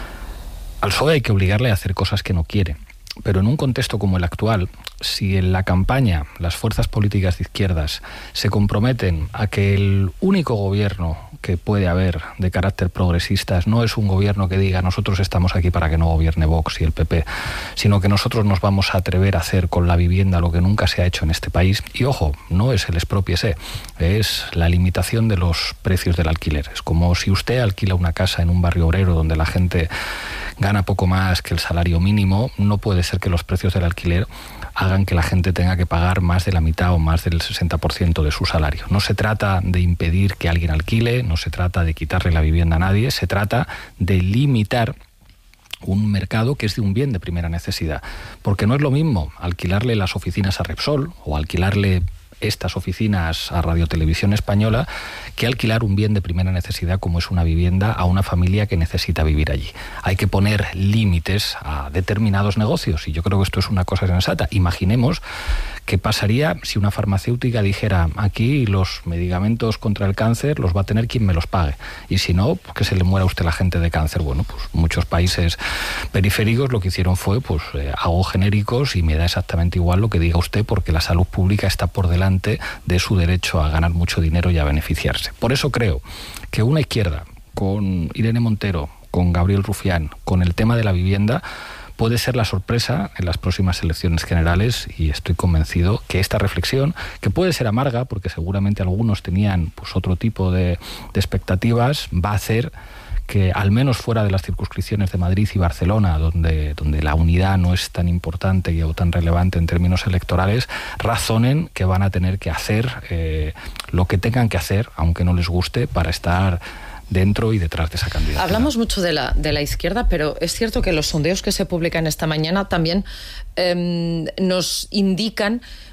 Al P S O E hay que obligarle a hacer cosas que no quiere, pero en un contexto como el actual, si en la campaña las fuerzas políticas de izquierdas se comprometen a que el único gobierno que puede haber de carácter progresistas no es un gobierno que diga nosotros estamos aquí para que no gobierne Vox y el P P, sino que nosotros nos vamos a atrever a hacer con la vivienda lo que nunca se ha hecho en este país. Y ojo, no es el expropiese, es la limitación de los precios del alquiler. Es como si usted alquila una casa en un barrio obrero donde la gente gana poco más que el salario mínimo, no puede ser que los precios del alquiler hagan que la gente tenga que pagar más de la mitad o más del sesenta por ciento de su salario. No se trata de impedir que alguien alquile, no se trata de quitarle la vivienda a nadie, se trata de limitar un mercado que es de un bien de primera necesidad. Porque no es lo mismo alquilarle las oficinas a Repsol o alquilarle estas oficinas a Radio Televisión Española que alquilar un bien de primera necesidad como es una vivienda a una familia que necesita vivir allí. Hay que poner límites a determinados negocios y yo creo que esto es una cosa sensata. Imaginemos qué pasaría si una farmacéutica dijera aquí los medicamentos contra el cáncer los va a tener quien me los pague y si no, pues que se le muera a usted la gente de cáncer. Bueno, pues muchos países periféricos lo que hicieron fue pues eh, hago genéricos y me da exactamente igual lo que diga usted porque la salud pública está por delante de su derecho a ganar mucho dinero y a beneficiarse. Por eso creo que una izquierda con Irene Montero, con Gabriel Rufián, con el tema de la vivienda, puede ser la sorpresa en las próximas elecciones generales y estoy convencido que esta reflexión, que puede ser amarga porque seguramente algunos tenían pues, otro tipo de, de expectativas, va a hacer que al menos fuera de las circunscripciones de Madrid y Barcelona, donde, donde la unidad no es tan importante y o tan relevante en términos electorales, razonen que van a tener que hacer eh, lo que tengan que hacer, aunque no les guste, para estar dentro y detrás de esa candidatura. Hablamos mucho de la, de la izquierda, pero es cierto que los sondeos que se publican esta mañana también eh, nos indican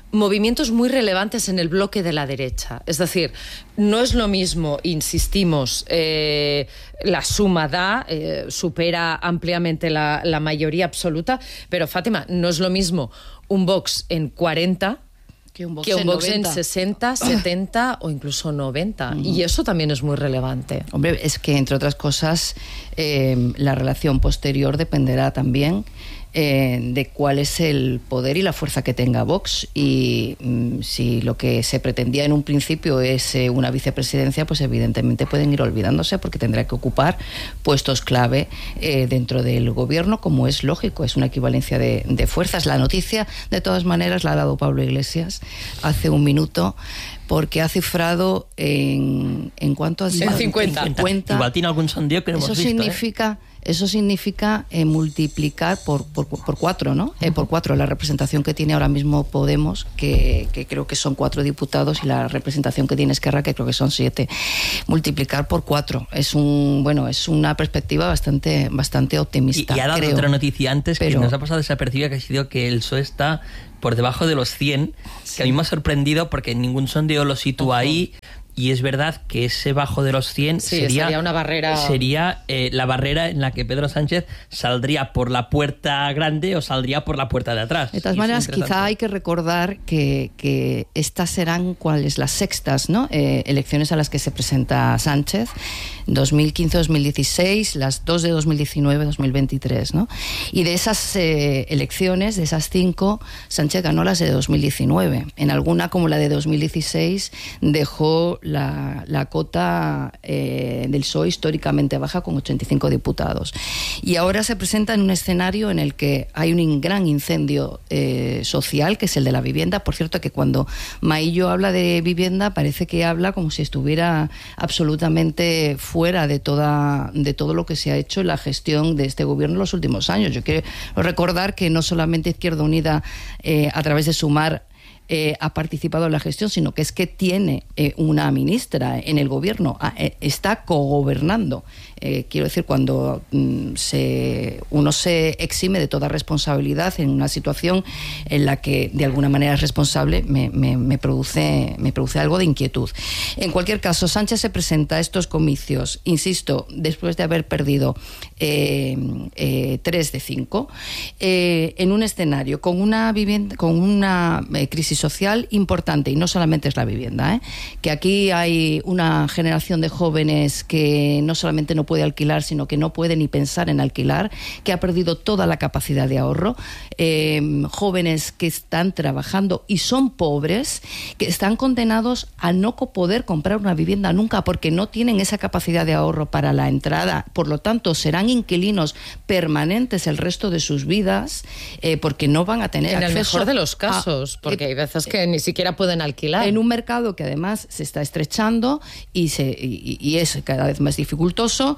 movimientos muy relevantes en el bloque de la derecha. Es decir, no es lo mismo, insistimos, eh, la suma da, eh, supera ampliamente la, la mayoría absoluta, pero Fátima, no es lo mismo un Vox en cuarenta que un Vox, que un en, Vox en noventa. sesenta, setenta o incluso noventa. Uh-huh. Y eso también es muy relevante. Hombre, es que entre otras cosas eh, la relación posterior dependerá también eh, de cuál es el poder y la fuerza que tenga Vox, y mm, si lo que se pretendía en un principio es eh, una vicepresidencia, pues evidentemente pueden ir olvidándose, porque tendrá que ocupar puestos clave eh, dentro del gobierno, como es lógico, es una equivalencia de, de fuerzas. La noticia, de todas maneras, la ha dado Pablo Iglesias hace un minuto, porque ha cifrado en, en cuánto ha sido, cincuenta. cincuenta. Igual tiene algún sondeo que no eso hemos visto. Significa, ¿eh? Eso significa eh, multiplicar por, por, por cuatro, ¿no? Uh-huh. Eh, por cuatro la representación que tiene ahora mismo Podemos, que, que creo que son cuatro diputados, y la representación que tiene Esquerra, que creo que son siete. Multiplicar por cuatro es un, bueno, es una perspectiva bastante, bastante optimista. Y, y ha dado creo. otra noticia antes, Pero, que nos ha pasado desapercibida, que ha sido que el P S O E está por debajo de los cien, sí. Que a mí me ha sorprendido porque ningún sondeo lo sitúa uh-huh. ahí. Y es verdad que ese bajo de los cien sí, sería, sería una barrera. Sería eh, la barrera en la que Pedro Sánchez saldría por la puerta grande o saldría por la puerta de atrás. De todas y maneras, quizá hay que recordar que, que estas serán cuáles las sextas, ¿no? Eh, elecciones a las que se presenta Sánchez, dos mil quince dos mil dieciséis, las dos de dos mil diecinueve dos mil veintitrés, ¿no? Y de esas eh, elecciones, de esas cinco, Sánchez ganó las de dos mil diecinueve. En alguna, como la de dos mil dieciséis, dejó La, la cota eh, del P S O E históricamente baja, con ochenta y cinco diputados. Y ahora se presenta en un escenario en el que hay un gran incendio eh, social, que es el de la vivienda. Por cierto, que cuando Maillo habla de vivienda, parece que habla como si estuviera absolutamente fuera de, toda, de todo lo que se ha hecho en la gestión de este gobierno en los últimos años. Yo quiero recordar que no solamente Izquierda Unida, eh, a través de Sumar, Eh, ha participado en la gestión, sino que es que tiene eh, una ministra en el gobierno, ah, eh, está cogobernando. Eh, quiero decir, cuando mm, se, uno se exime de toda responsabilidad en una situación en la que de alguna manera es responsable, me, me, me, produce, me produce algo de inquietud. En cualquier caso, Sánchez se presenta a estos comicios, insisto, después de haber perdido eh, eh, tres de cinco, eh, en un escenario con una vivienda, con una eh, crisis social importante, y no solamente es la vivienda, ¿eh? Que aquí hay una generación de jóvenes que no solamente no puede alquilar, sino que no puede ni pensar en alquilar, que ha perdido toda la capacidad de ahorro, eh, jóvenes que están trabajando y son pobres, que están condenados a no poder comprar una vivienda nunca, porque no tienen esa capacidad de ahorro para la entrada, por lo tanto serán inquilinos permanentes el resto de sus vidas, eh, porque no van a tener en acceso. En el mejor de los casos, a, porque hay veces que ni siquiera pueden alquilar. En un mercado que además se está estrechando y, se, y, y es cada vez más dificultoso,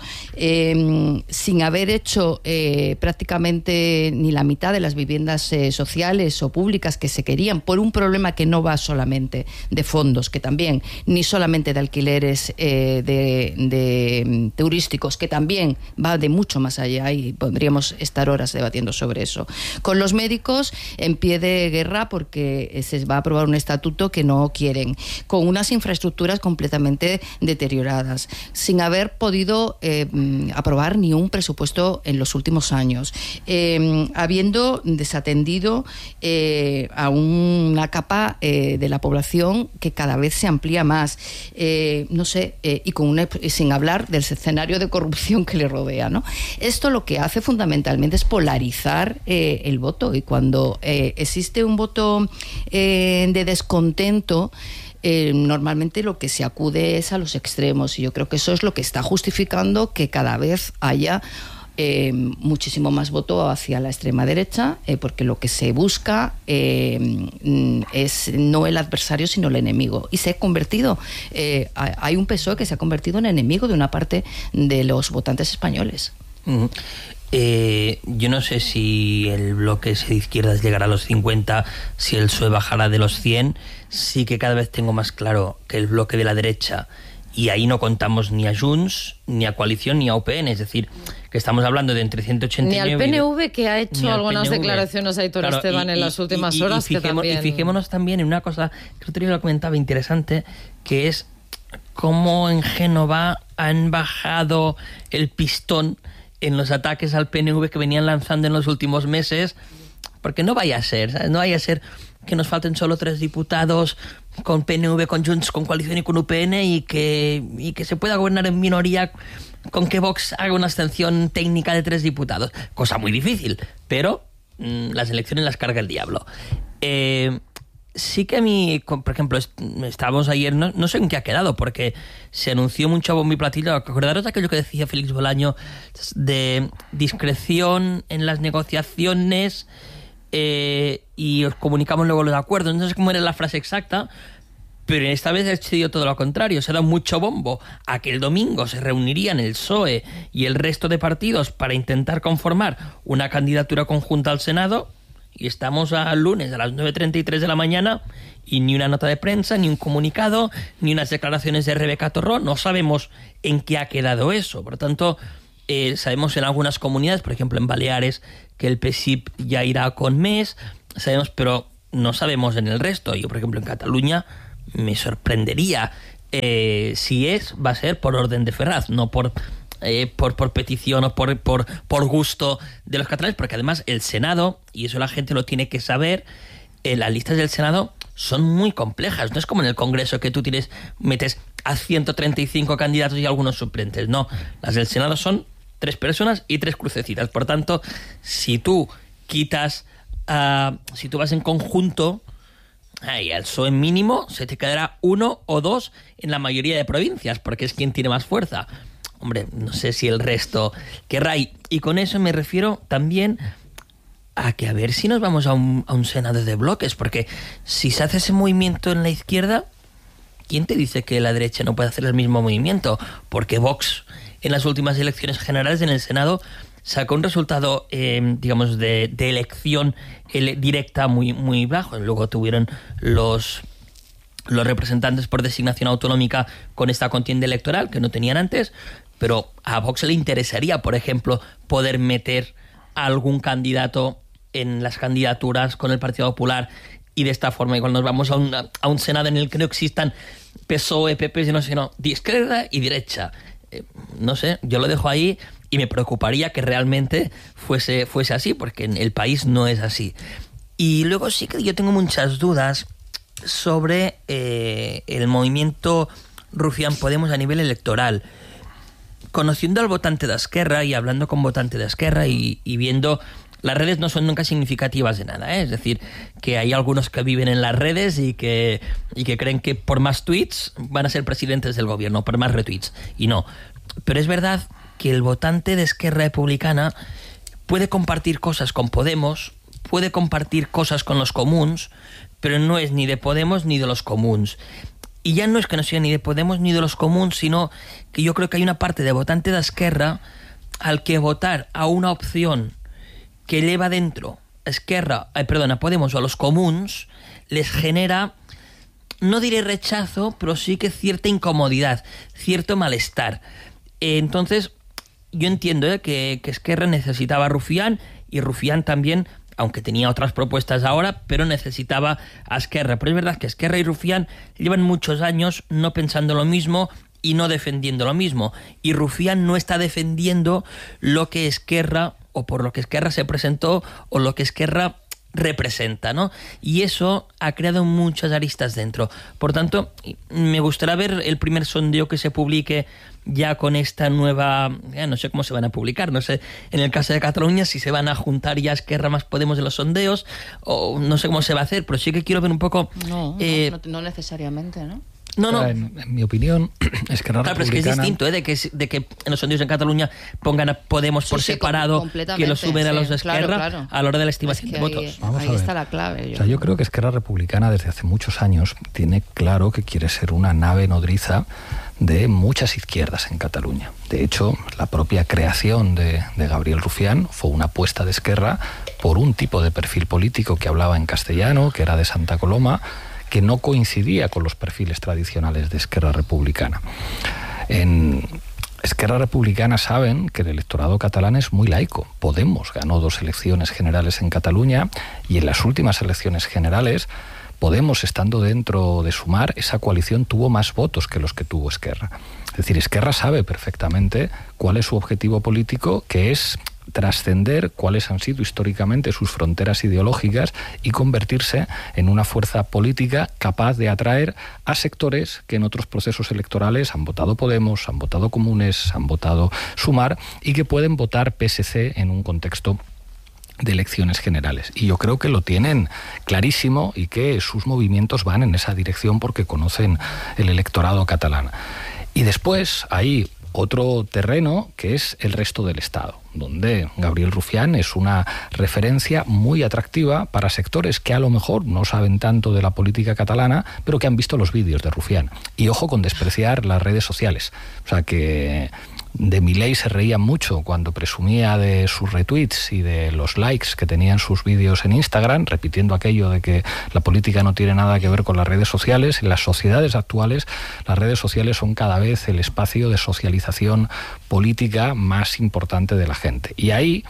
eh, sin haber hecho eh, prácticamente ni la mitad de las viviendas eh, sociales o públicas que se querían, por un problema que no va solamente de fondos, que también, ni solamente de alquileres eh, de, de turísticos, que también va de mucho más allá, y podríamos estar horas debatiendo sobre eso. Con los médicos en pie de guerra, porque se va a aprobar un estatuto que no quieren, con unas infraestructuras completamente deterioradas, sin haber podido eh, aprobar ni un presupuesto en los últimos años, eh, habiendo desatendido eh, a una capa eh, de la población que cada vez se amplía más, eh, no sé, eh, y con una, sin hablar del escenario de corrupción que le rodea, ¿no? Esto lo que hace fundamentalmente es polarizar eh, el voto, y cuando eh, existe un voto eh, de descontento, Eh, normalmente lo que se acude es a los extremos, y yo creo que eso es lo que está justificando que cada vez haya eh, muchísimo más voto hacia la extrema derecha, eh, porque lo que se busca eh, es no el adversario sino el enemigo, y se ha convertido, eh, hay un P S O E que se ha convertido en enemigo de una parte de los votantes españoles. Uh-huh. Eh, yo no sé si el bloque de izquierdas llegará a los cincuenta, si el P S O E bajará de los cien. Sí que cada vez tengo más claro que el bloque de la derecha y ahí no contamos ni a Junts, ni a Coalición, ni a U P N, es decir, que estamos hablando de entre ciento ochenta y nueve... Ni al P N V, que ha hecho algunas P N V. declaraciones a Aitor Claro, Esteban y, en y, las últimas y, y, horas, y fijemos, que también... Y fijémonos también en una cosa que el otro día lo comentaba interesante, que es cómo en Génova han bajado el pistón en los ataques al P N V que venían lanzando en los últimos meses, porque no vaya a ser, ¿sabes? No vaya a ser que nos falten solo tres diputados con P N V, con Junts, con Coalición y con U P N y que, y que se pueda gobernar en minoría con que Vox haga una abstención técnica de tres diputados. Cosa muy difícil, pero mmm, las elecciones las carga el diablo. Eh, sí que a mí, por ejemplo, estábamos ayer, no, no sé en qué ha quedado, porque se anunció mucho a bombo y platillo. Acordaros de aquello que decía Félix Bolaño de discreción en las negociaciones... Eh, y os comunicamos luego los acuerdos. No sé cómo era la frase exacta, pero esta vez ha sido todo lo contrario. Se ha dado mucho bombo a que el domingo se reunirían el P S O E y el resto de partidos para intentar conformar una candidatura conjunta al Senado, y estamos al lunes a las nueve treinta y tres de la mañana y ni una nota de prensa, ni un comunicado, ni unas declaraciones de Rebeca Torró. No sabemos en qué ha quedado eso. Por lo tanto, eh, sabemos en algunas comunidades, por ejemplo en Baleares, que el P S I P ya irá con mes, sabemos, pero no sabemos en el resto. Yo, por ejemplo, en Cataluña me sorprendería eh, si es, va a ser por orden de Ferraz, no por, eh, por, por petición o por, por, por gusto de los catalanes, porque además el Senado, y eso la gente lo tiene que saber, eh, las listas del Senado son muy complejas. No es como en el Congreso que tú tienes, metes a ciento treinta y cinco candidatos y algunos suplentes. No, las del Senado son tres personas y tres crucecitas. Por tanto, si tú quitas, uh, si tú vas en conjunto, ay, al P S O E mínimo se te quedará uno o dos en la mayoría de provincias, porque es quien tiene más fuerza. Hombre, no sé si el resto querrá. Y, y con eso me refiero también a que a ver si nos vamos a un, a un Senado de bloques, porque si se hace ese movimiento en la izquierda, ¿quién te dice que la derecha no puede hacer el mismo movimiento? Porque Vox en las últimas elecciones generales en el Senado sacó un resultado, eh, digamos, de, de elección ele- directa muy, muy bajo. Luego tuvieron los, los representantes por designación autonómica con esta contienda electoral, que no tenían antes, pero a Vox le interesaría, por ejemplo, poder meter a algún candidato en las candidaturas con el Partido Popular, y de esta forma igual nos vamos a un, a un Senado en el que no existan P S O E, P P, sino, sino de izquierda y derecha. Eh, no sé, yo lo dejo ahí y me preocuparía que realmente fuese, fuese así, porque en el país no es así. Y luego sí que yo tengo muchas dudas sobre eh, el movimiento Rufián Podemos a nivel electoral. Conociendo al votante de Esquerra y hablando con votante de Esquerra y, y viendo... Las redes no son nunca significativas de nada, ¿eh? Es decir, que hay algunos que viven en las redes y que, y que creen que por más tweets van a ser presidentes del gobierno, por más retweets, y no. Pero es verdad que el votante de Esquerra Republicana puede compartir cosas con Podemos, puede compartir cosas con los comuns, pero no es ni de Podemos ni de los comuns. Y ya no es que no sea ni de Podemos ni de los comuns, sino que yo creo que hay una parte de votante de Esquerra al que votar a una opción que lleva dentro a Esquerra, eh, perdón, a Podemos o a los comuns, les genera, no diré rechazo, pero sí que cierta incomodidad, cierto malestar. Eh, entonces, yo entiendo eh, que, que Esquerra necesitaba a Rufián, y Rufián también, aunque tenía otras propuestas ahora, pero necesitaba a Esquerra. Pero es verdad que Esquerra y Rufián llevan muchos años no pensando lo mismo y no defendiendo lo mismo. Y Rufián no está defendiendo lo que Esquerra, o por lo que Esquerra se presentó, o lo que Esquerra representa, ¿no? Y eso ha creado muchas aristas dentro. Por tanto, me gustaría ver el primer sondeo que se publique ya con esta nueva... Ya no sé cómo se van a publicar, no sé, en el caso de Cataluña, si se van a juntar ya Esquerra más Podemos en los sondeos, o no sé cómo se va a hacer, pero sí que quiero ver un poco... No, eh, no, no necesariamente, ¿no? No, no. En, en mi opinión, Esquerra Claro, pero es que es Republicana... distinto, ¿eh? de, que, de que en los sondeos en Cataluña pongan a Podemos por Sí, sí, separado, completamente, que lo suben a los de sí, claro, Esquerra claro. a la hora de la estimación Es que de ahí- votos. Vamos ahí a ver. está la clave. O sea, yo creo que Esquerra Republicana desde hace muchos años tiene claro que quiere ser una nave nodriza de muchas izquierdas en Cataluña. De hecho, la propia creación de, de Gabriel Rufián fue una apuesta de Esquerra por un tipo de perfil político que hablaba en castellano, que era de Santa Coloma, que no coincidía con los perfiles tradicionales de Esquerra Republicana. En Esquerra Republicana saben que el electorado catalán es muy laico. Podemos ganó dos elecciones generales en Cataluña y en las últimas elecciones generales Podemos, estando dentro de Sumar, esa coalición tuvo más votos que los que tuvo Esquerra. Es decir, Esquerra sabe perfectamente cuál es su objetivo político, que es trascender cuáles han sido históricamente sus fronteras ideológicas y convertirse en una fuerza política capaz de atraer a sectores que en otros procesos electorales han votado Podemos, han votado Comunes, han votado Sumar y que pueden votar P S C en un contexto de elecciones generales. Y yo creo que lo tienen clarísimo y que sus movimientos van en esa dirección porque conocen el electorado catalán. Y después hay otro terreno que es el resto del Estado, donde Gabriel Rufián es una referencia muy atractiva para sectores que a lo mejor no saben tanto de la política catalana, pero que han visto los vídeos de Rufián. Y ojo con despreciar las redes sociales. O sea que de Milei se reía mucho cuando presumía de sus retweets y de los likes que tenían sus vídeos en Instagram, repitiendo aquello de que la política no tiene nada que ver con las redes sociales. En las sociedades actuales, las redes sociales son cada vez el espacio de socialización política más importante de la gente. Y ahí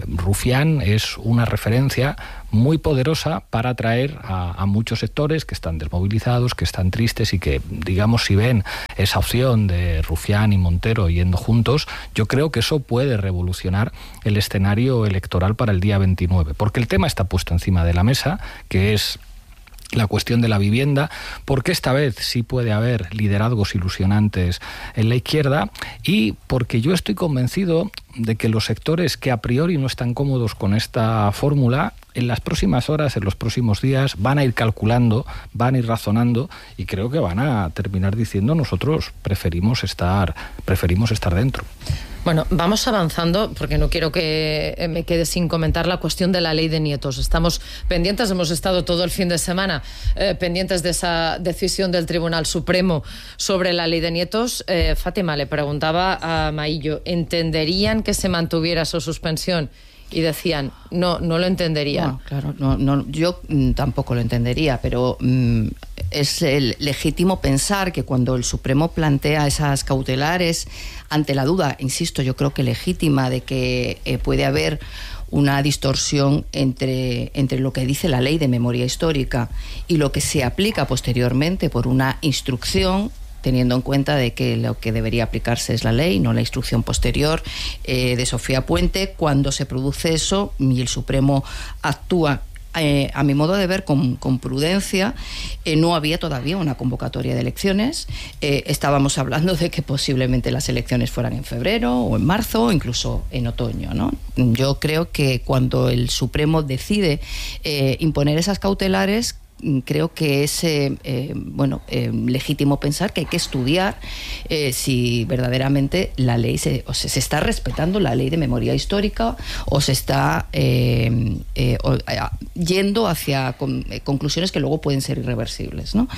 Rufián es una referencia muy poderosa para atraer a, a muchos sectores que están desmovilizados, que están tristes y que, digamos, si ven esa opción de Rufián y Montero yendo juntos, yo creo que eso puede revolucionar el escenario electoral para el día veintinueve, porque el tema está puesto encima de la mesa, que es la cuestión de la vivienda, porque esta vez sí puede haber liderazgos ilusionantes en la izquierda y porque yo estoy convencido de que los sectores que a priori no están cómodos con esta fórmula, en las próximas horas, en los próximos días, van a ir calculando, van a ir razonando y creo que van a terminar diciendo nosotros preferimos estar, preferimos estar dentro. Bueno, vamos avanzando porque no quiero que me quede sin comentar la cuestión de la ley de nietos. Estamos pendientes, hemos estado todo el fin de semana eh, pendientes de esa decisión del Tribunal Supremo sobre la ley de nietos. Eh, Fátima, le preguntaba a Maillo, ¿entenderían que se mantuviera su suspensión? Y decían, no, no lo entenderían. No, claro, no, no, yo mm, tampoco lo entendería, pero mm, es el legítimo pensar que cuando el Supremo plantea esas cautelares ante la duda, insisto, yo creo que legítima, de que eh, puede haber una distorsión entre, entre lo que dice la ley de memoria histórica y lo que se aplica posteriormente por una instrucción, teniendo en cuenta de que lo que debería aplicarse es la ley, no la instrucción posterior eh, de Sofía Puente. Cuando se produce eso y el Supremo actúa, eh, a mi modo de ver, con, con prudencia, eh, no había todavía una convocatoria de elecciones. Eh, estábamos hablando de que posiblemente las elecciones fueran en febrero o en marzo o incluso en otoño, ¿no? Yo creo que cuando el Supremo decide eh, imponer esas cautelares, creo que es eh, eh, bueno eh, legítimo pensar que hay que estudiar eh, si verdaderamente la ley se, o se, se está respetando la ley de memoria histórica o se está eh, eh, o, eh, yendo hacia con, eh, conclusiones que luego pueden ser irreversibles, ¿no?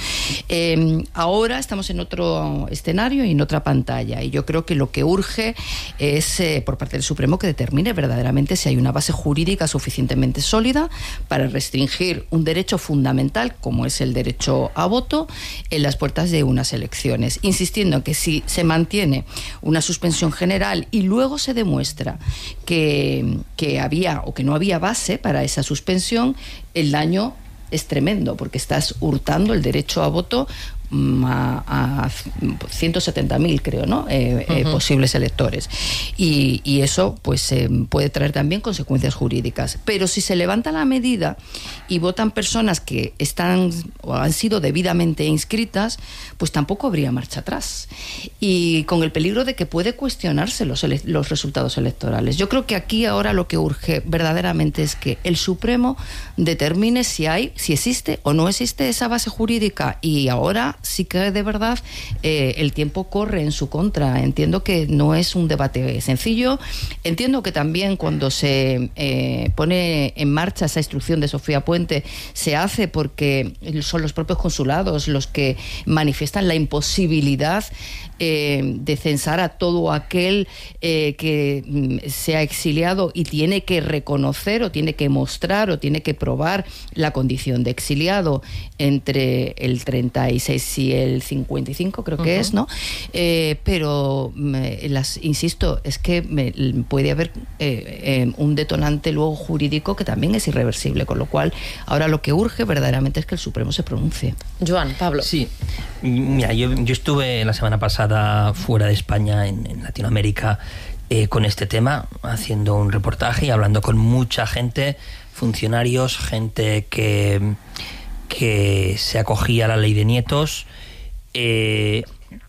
Eh, ahora estamos en otro escenario y en otra pantalla, y yo creo que lo que urge es eh, por parte del Supremo que determine verdaderamente si hay una base jurídica suficientemente sólida para restringir un derecho fundamental como es el derecho a voto en las puertas de unas elecciones, insistiendo en que si se mantiene una suspensión general y luego se demuestra que, que había o que no había base para esa suspensión, el daño es tremendo, porque estás hurtando el derecho a voto a, a ciento setenta mil, creo, ¿no? Eh, uh-huh. eh, posibles electores. Y, y eso pues eh, puede traer también consecuencias jurídicas. Pero si se levanta la medida y votan personas que están o han sido debidamente inscritas, pues tampoco habría marcha atrás. Y con el peligro de que puede cuestionarse los, ele- los resultados electorales. Yo creo que aquí ahora lo que urge verdaderamente es que el Supremo determine si hay, si existe o no existe esa base jurídica, y ahora sí que de verdad eh, el tiempo corre en su contra. Entiendo que no es un debate sencillo. Entiendo que también cuando se eh, pone en marcha esa instrucción de Sofía Puente se hace porque son los propios consulados los que manifiestan la imposibilidad eh, de censar a todo aquel eh, que mm, sea exiliado y tiene que reconocer o tiene que mostrar o tiene que probar la condición de exiliado entre el treinta y seis y el cincuenta y cinco, creo que uh-huh. es, ¿no? Eh, pero, me, las, insisto, es que me, puede haber eh, eh, un detonante luego jurídico que también es irreversible, con lo cual ahora lo que urge verdaderamente es que el Supremo se pronuncie. Joan, Pablo. Sí, mira, yo, yo estuve la semana pasada fuera de España, en, en Latinoamérica, eh, con este tema, haciendo un reportaje y hablando con mucha gente, funcionarios, gente que, que se acogía a la ley de nietos, eh,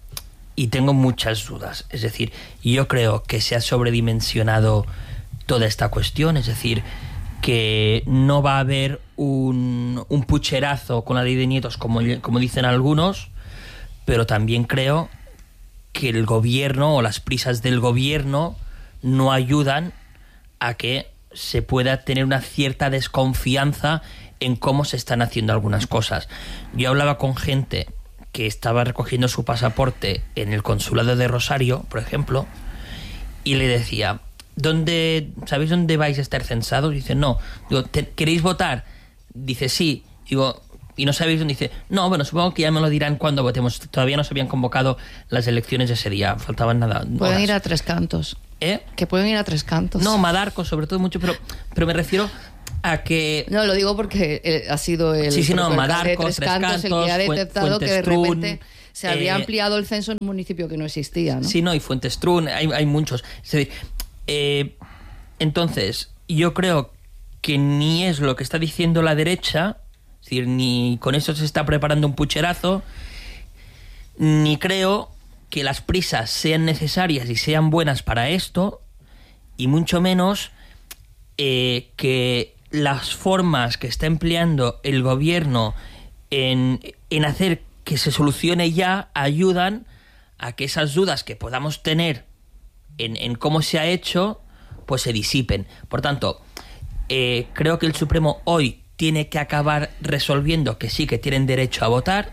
y tengo muchas dudas. Es decir, yo creo que se ha sobredimensionado toda esta cuestión, es decir, que no va a haber un, un pucherazo con la ley de nietos como, como dicen algunos, pero también creo que el gobierno o las prisas del gobierno no ayudan a que se pueda tener una cierta desconfianza en cómo se están haciendo algunas cosas. Yo hablaba con gente que estaba recogiendo su pasaporte en el consulado de Rosario, por ejemplo, y le decía, ¿dónde, ¿sabéis dónde vais a estar censados? Y dice, no. Digo, ¿queréis votar? Dice, sí. Digo, ¿y no sabéis dónde? Dice, no, bueno, supongo que ya me lo dirán cuando votemos. Todavía no se habían convocado las elecciones de ese día, faltaban nada. Pueden horas. ir a Tres Cantos. ¿Eh? Que pueden ir a Tres Cantos. No, Madarco, sobre todo mucho, pero, pero me refiero a que... No, lo digo porque eh, ha sido el... Sí, sí, no, Madarco, Tres, Tres Cantos, Cantos, el que ha detectado que de repente se había eh, ampliado el censo en un municipio que no existía, ¿no? Sí, no, y Fuentestrún, hay, hay muchos. Es decir, eh, entonces, yo creo que ni es lo que está diciendo la derecha, es decir, ni con eso se está preparando un pucherazo, ni creo que las prisas sean necesarias y sean buenas para esto, y mucho menos eh, que las formas que está empleando el gobierno en, en hacer que se solucione ya ayudan a que esas dudas que podamos tener en, en cómo se ha hecho, pues se disipen. Por tanto, eh, creo que el Supremo hoy tiene que acabar resolviendo que sí, que tienen derecho a votar,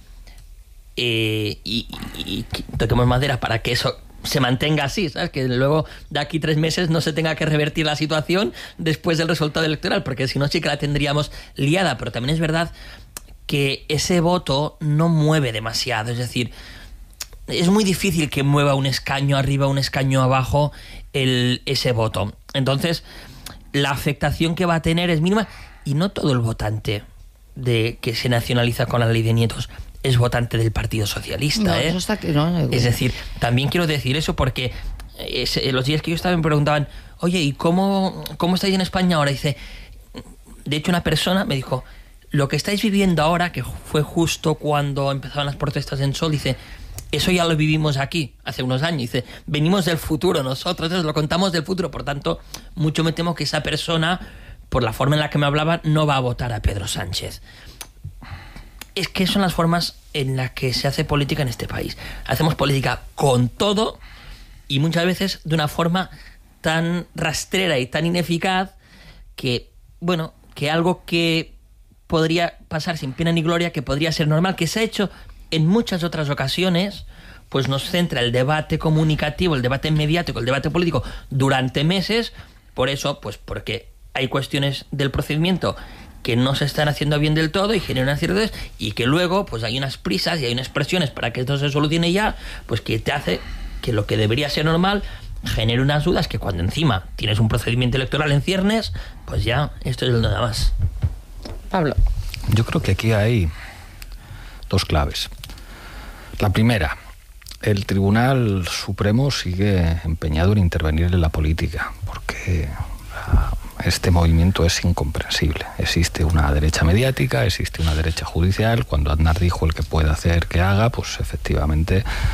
eh, y, y, y toquemos madera para que eso se mantenga así, ¿sabes? Que luego de aquí tres meses no se tenga que revertir la situación después del resultado electoral, porque si no sí que la tendríamos liada. Pero también es verdad que ese voto no mueve demasiado, es decir, es muy difícil que mueva un escaño arriba, un escaño abajo el, ese voto. Entonces, la afectación que va a tener es mínima, y no todo el votante de que se nacionaliza con la ley de nietos es votante del Partido Socialista, no, ¿eh? Eso está, no, es decir, también quiero decir eso porque es, los días que yo estaba me preguntaban, oye, ¿y cómo, cómo estáis en España ahora? Dice, de hecho una persona me dijo, lo que estáis viviendo ahora, que fue justo cuando empezaban las protestas en Sol, dice, eso ya lo vivimos aquí hace unos años. Dice, venimos del futuro nosotros, entonces lo contamos del futuro, por tanto, mucho me temo que esa persona, por la forma en la que me hablaba, no va a votar a Pedro Sánchez. Es que son las formas en las que se hace política en este país. Hacemos política con todo y muchas veces de una forma tan rastrera y tan ineficaz que, bueno, que algo que podría pasar sin pena ni gloria, que podría ser normal, que se ha hecho en muchas otras ocasiones, pues nos centra el debate comunicativo, el debate mediático, el debate político durante meses. Por eso, pues porque hay cuestiones del procedimiento que no se están haciendo bien del todo y generan incertidumbres, y que luego pues hay unas prisas y hay unas presiones para que esto se solucione ya, pues que te hace que lo que debería ser normal genere unas dudas que cuando encima tienes un procedimiento electoral en ciernes, pues ya esto es nada más. Pablo. Yo creo que aquí hay dos claves. La primera, el Tribunal Supremo sigue empeñado en intervenir en la política, porque este movimiento es incomprensible. Existe una derecha mediática, existe una derecha judicial. Cuando Aznar dijo el que puede hacer que haga, pues efectivamente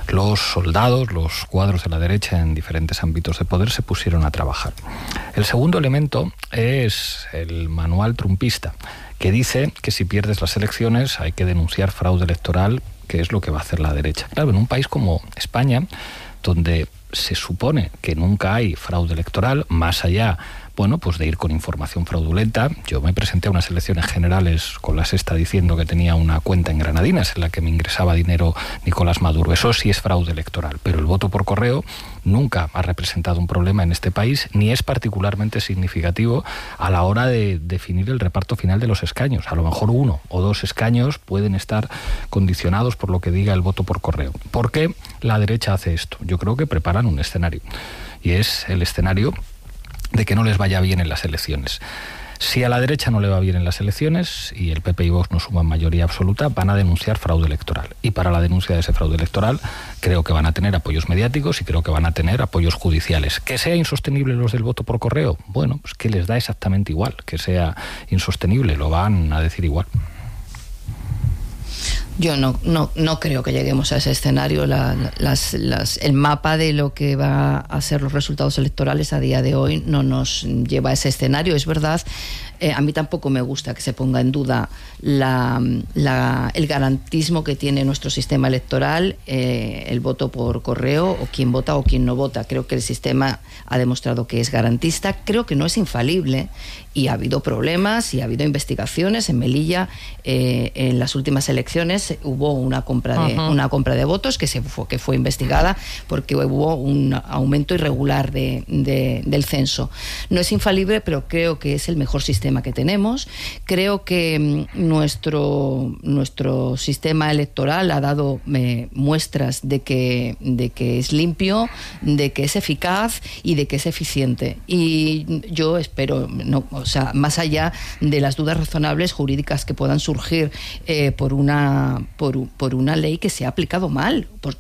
los soldados, los cuadros de la derecha en diferentes ámbitos de poder se pusieron a trabajar. El segundo elemento es el manual trumpista, que dice que si pierdes las elecciones hay que denunciar fraude electoral, que es lo que va a hacer la derecha. Claro, en un país como España, donde se supone que nunca hay fraude electoral, más allá, bueno, pues de ir con información fraudulenta. Yo me presenté a unas elecciones generales con la Sexta diciendo que tenía una cuenta en Granadinas en la que me ingresaba dinero Nicolás Maduro. Eso sí es fraude electoral, pero el voto por correo nunca ha representado un problema en este país, ni es particularmente significativo a la hora de definir el reparto final de los escaños. A lo mejor uno o dos escaños pueden estar condicionados por lo que diga el voto por correo. ¿Por qué la derecha hace esto? Yo creo que preparan un escenario, y es el escenario de que no les vaya bien en las elecciones. Si a la derecha no le va bien en las elecciones y el P P y Vox no suman mayoría absoluta, van a denunciar fraude electoral. Y para la denuncia de ese fraude electoral creo que van a tener apoyos mediáticos y creo que van a tener apoyos judiciales. ¿Que sea insostenible los del voto por correo? Bueno, pues que les da exactamente igual que sea insostenible, lo van a decir igual. Yo no, no, no creo que lleguemos a ese escenario. La, las, las, el mapa de lo que va a ser los resultados electorales a día de hoy no nos lleva a ese escenario. Es verdad, eh, a mí tampoco me gusta que se ponga en duda la, la, el garantismo que tiene nuestro sistema electoral, eh, el voto por correo, o quién vota o quién no vota. Creo que el sistema ha demostrado que es garantista. Creo que no es infalible, y ha habido problemas y ha habido investigaciones. En Melilla, eh, en las últimas elecciones, hubo una compra de, uh-huh. una compra de votos que, se fue, que fue investigada porque hubo un aumento irregular de, de, del censo. No es infalible, pero creo que es el mejor sistema que tenemos. Creo que nuestro, nuestro sistema electoral ha dado eh, muestras de que, de que es limpio, de que es eficaz y de que es eficiente. Y yo espero, no, o sea, más allá de las dudas razonables jurídicas que puedan surgir eh, por una por, por una ley que se ha aplicado mal, porque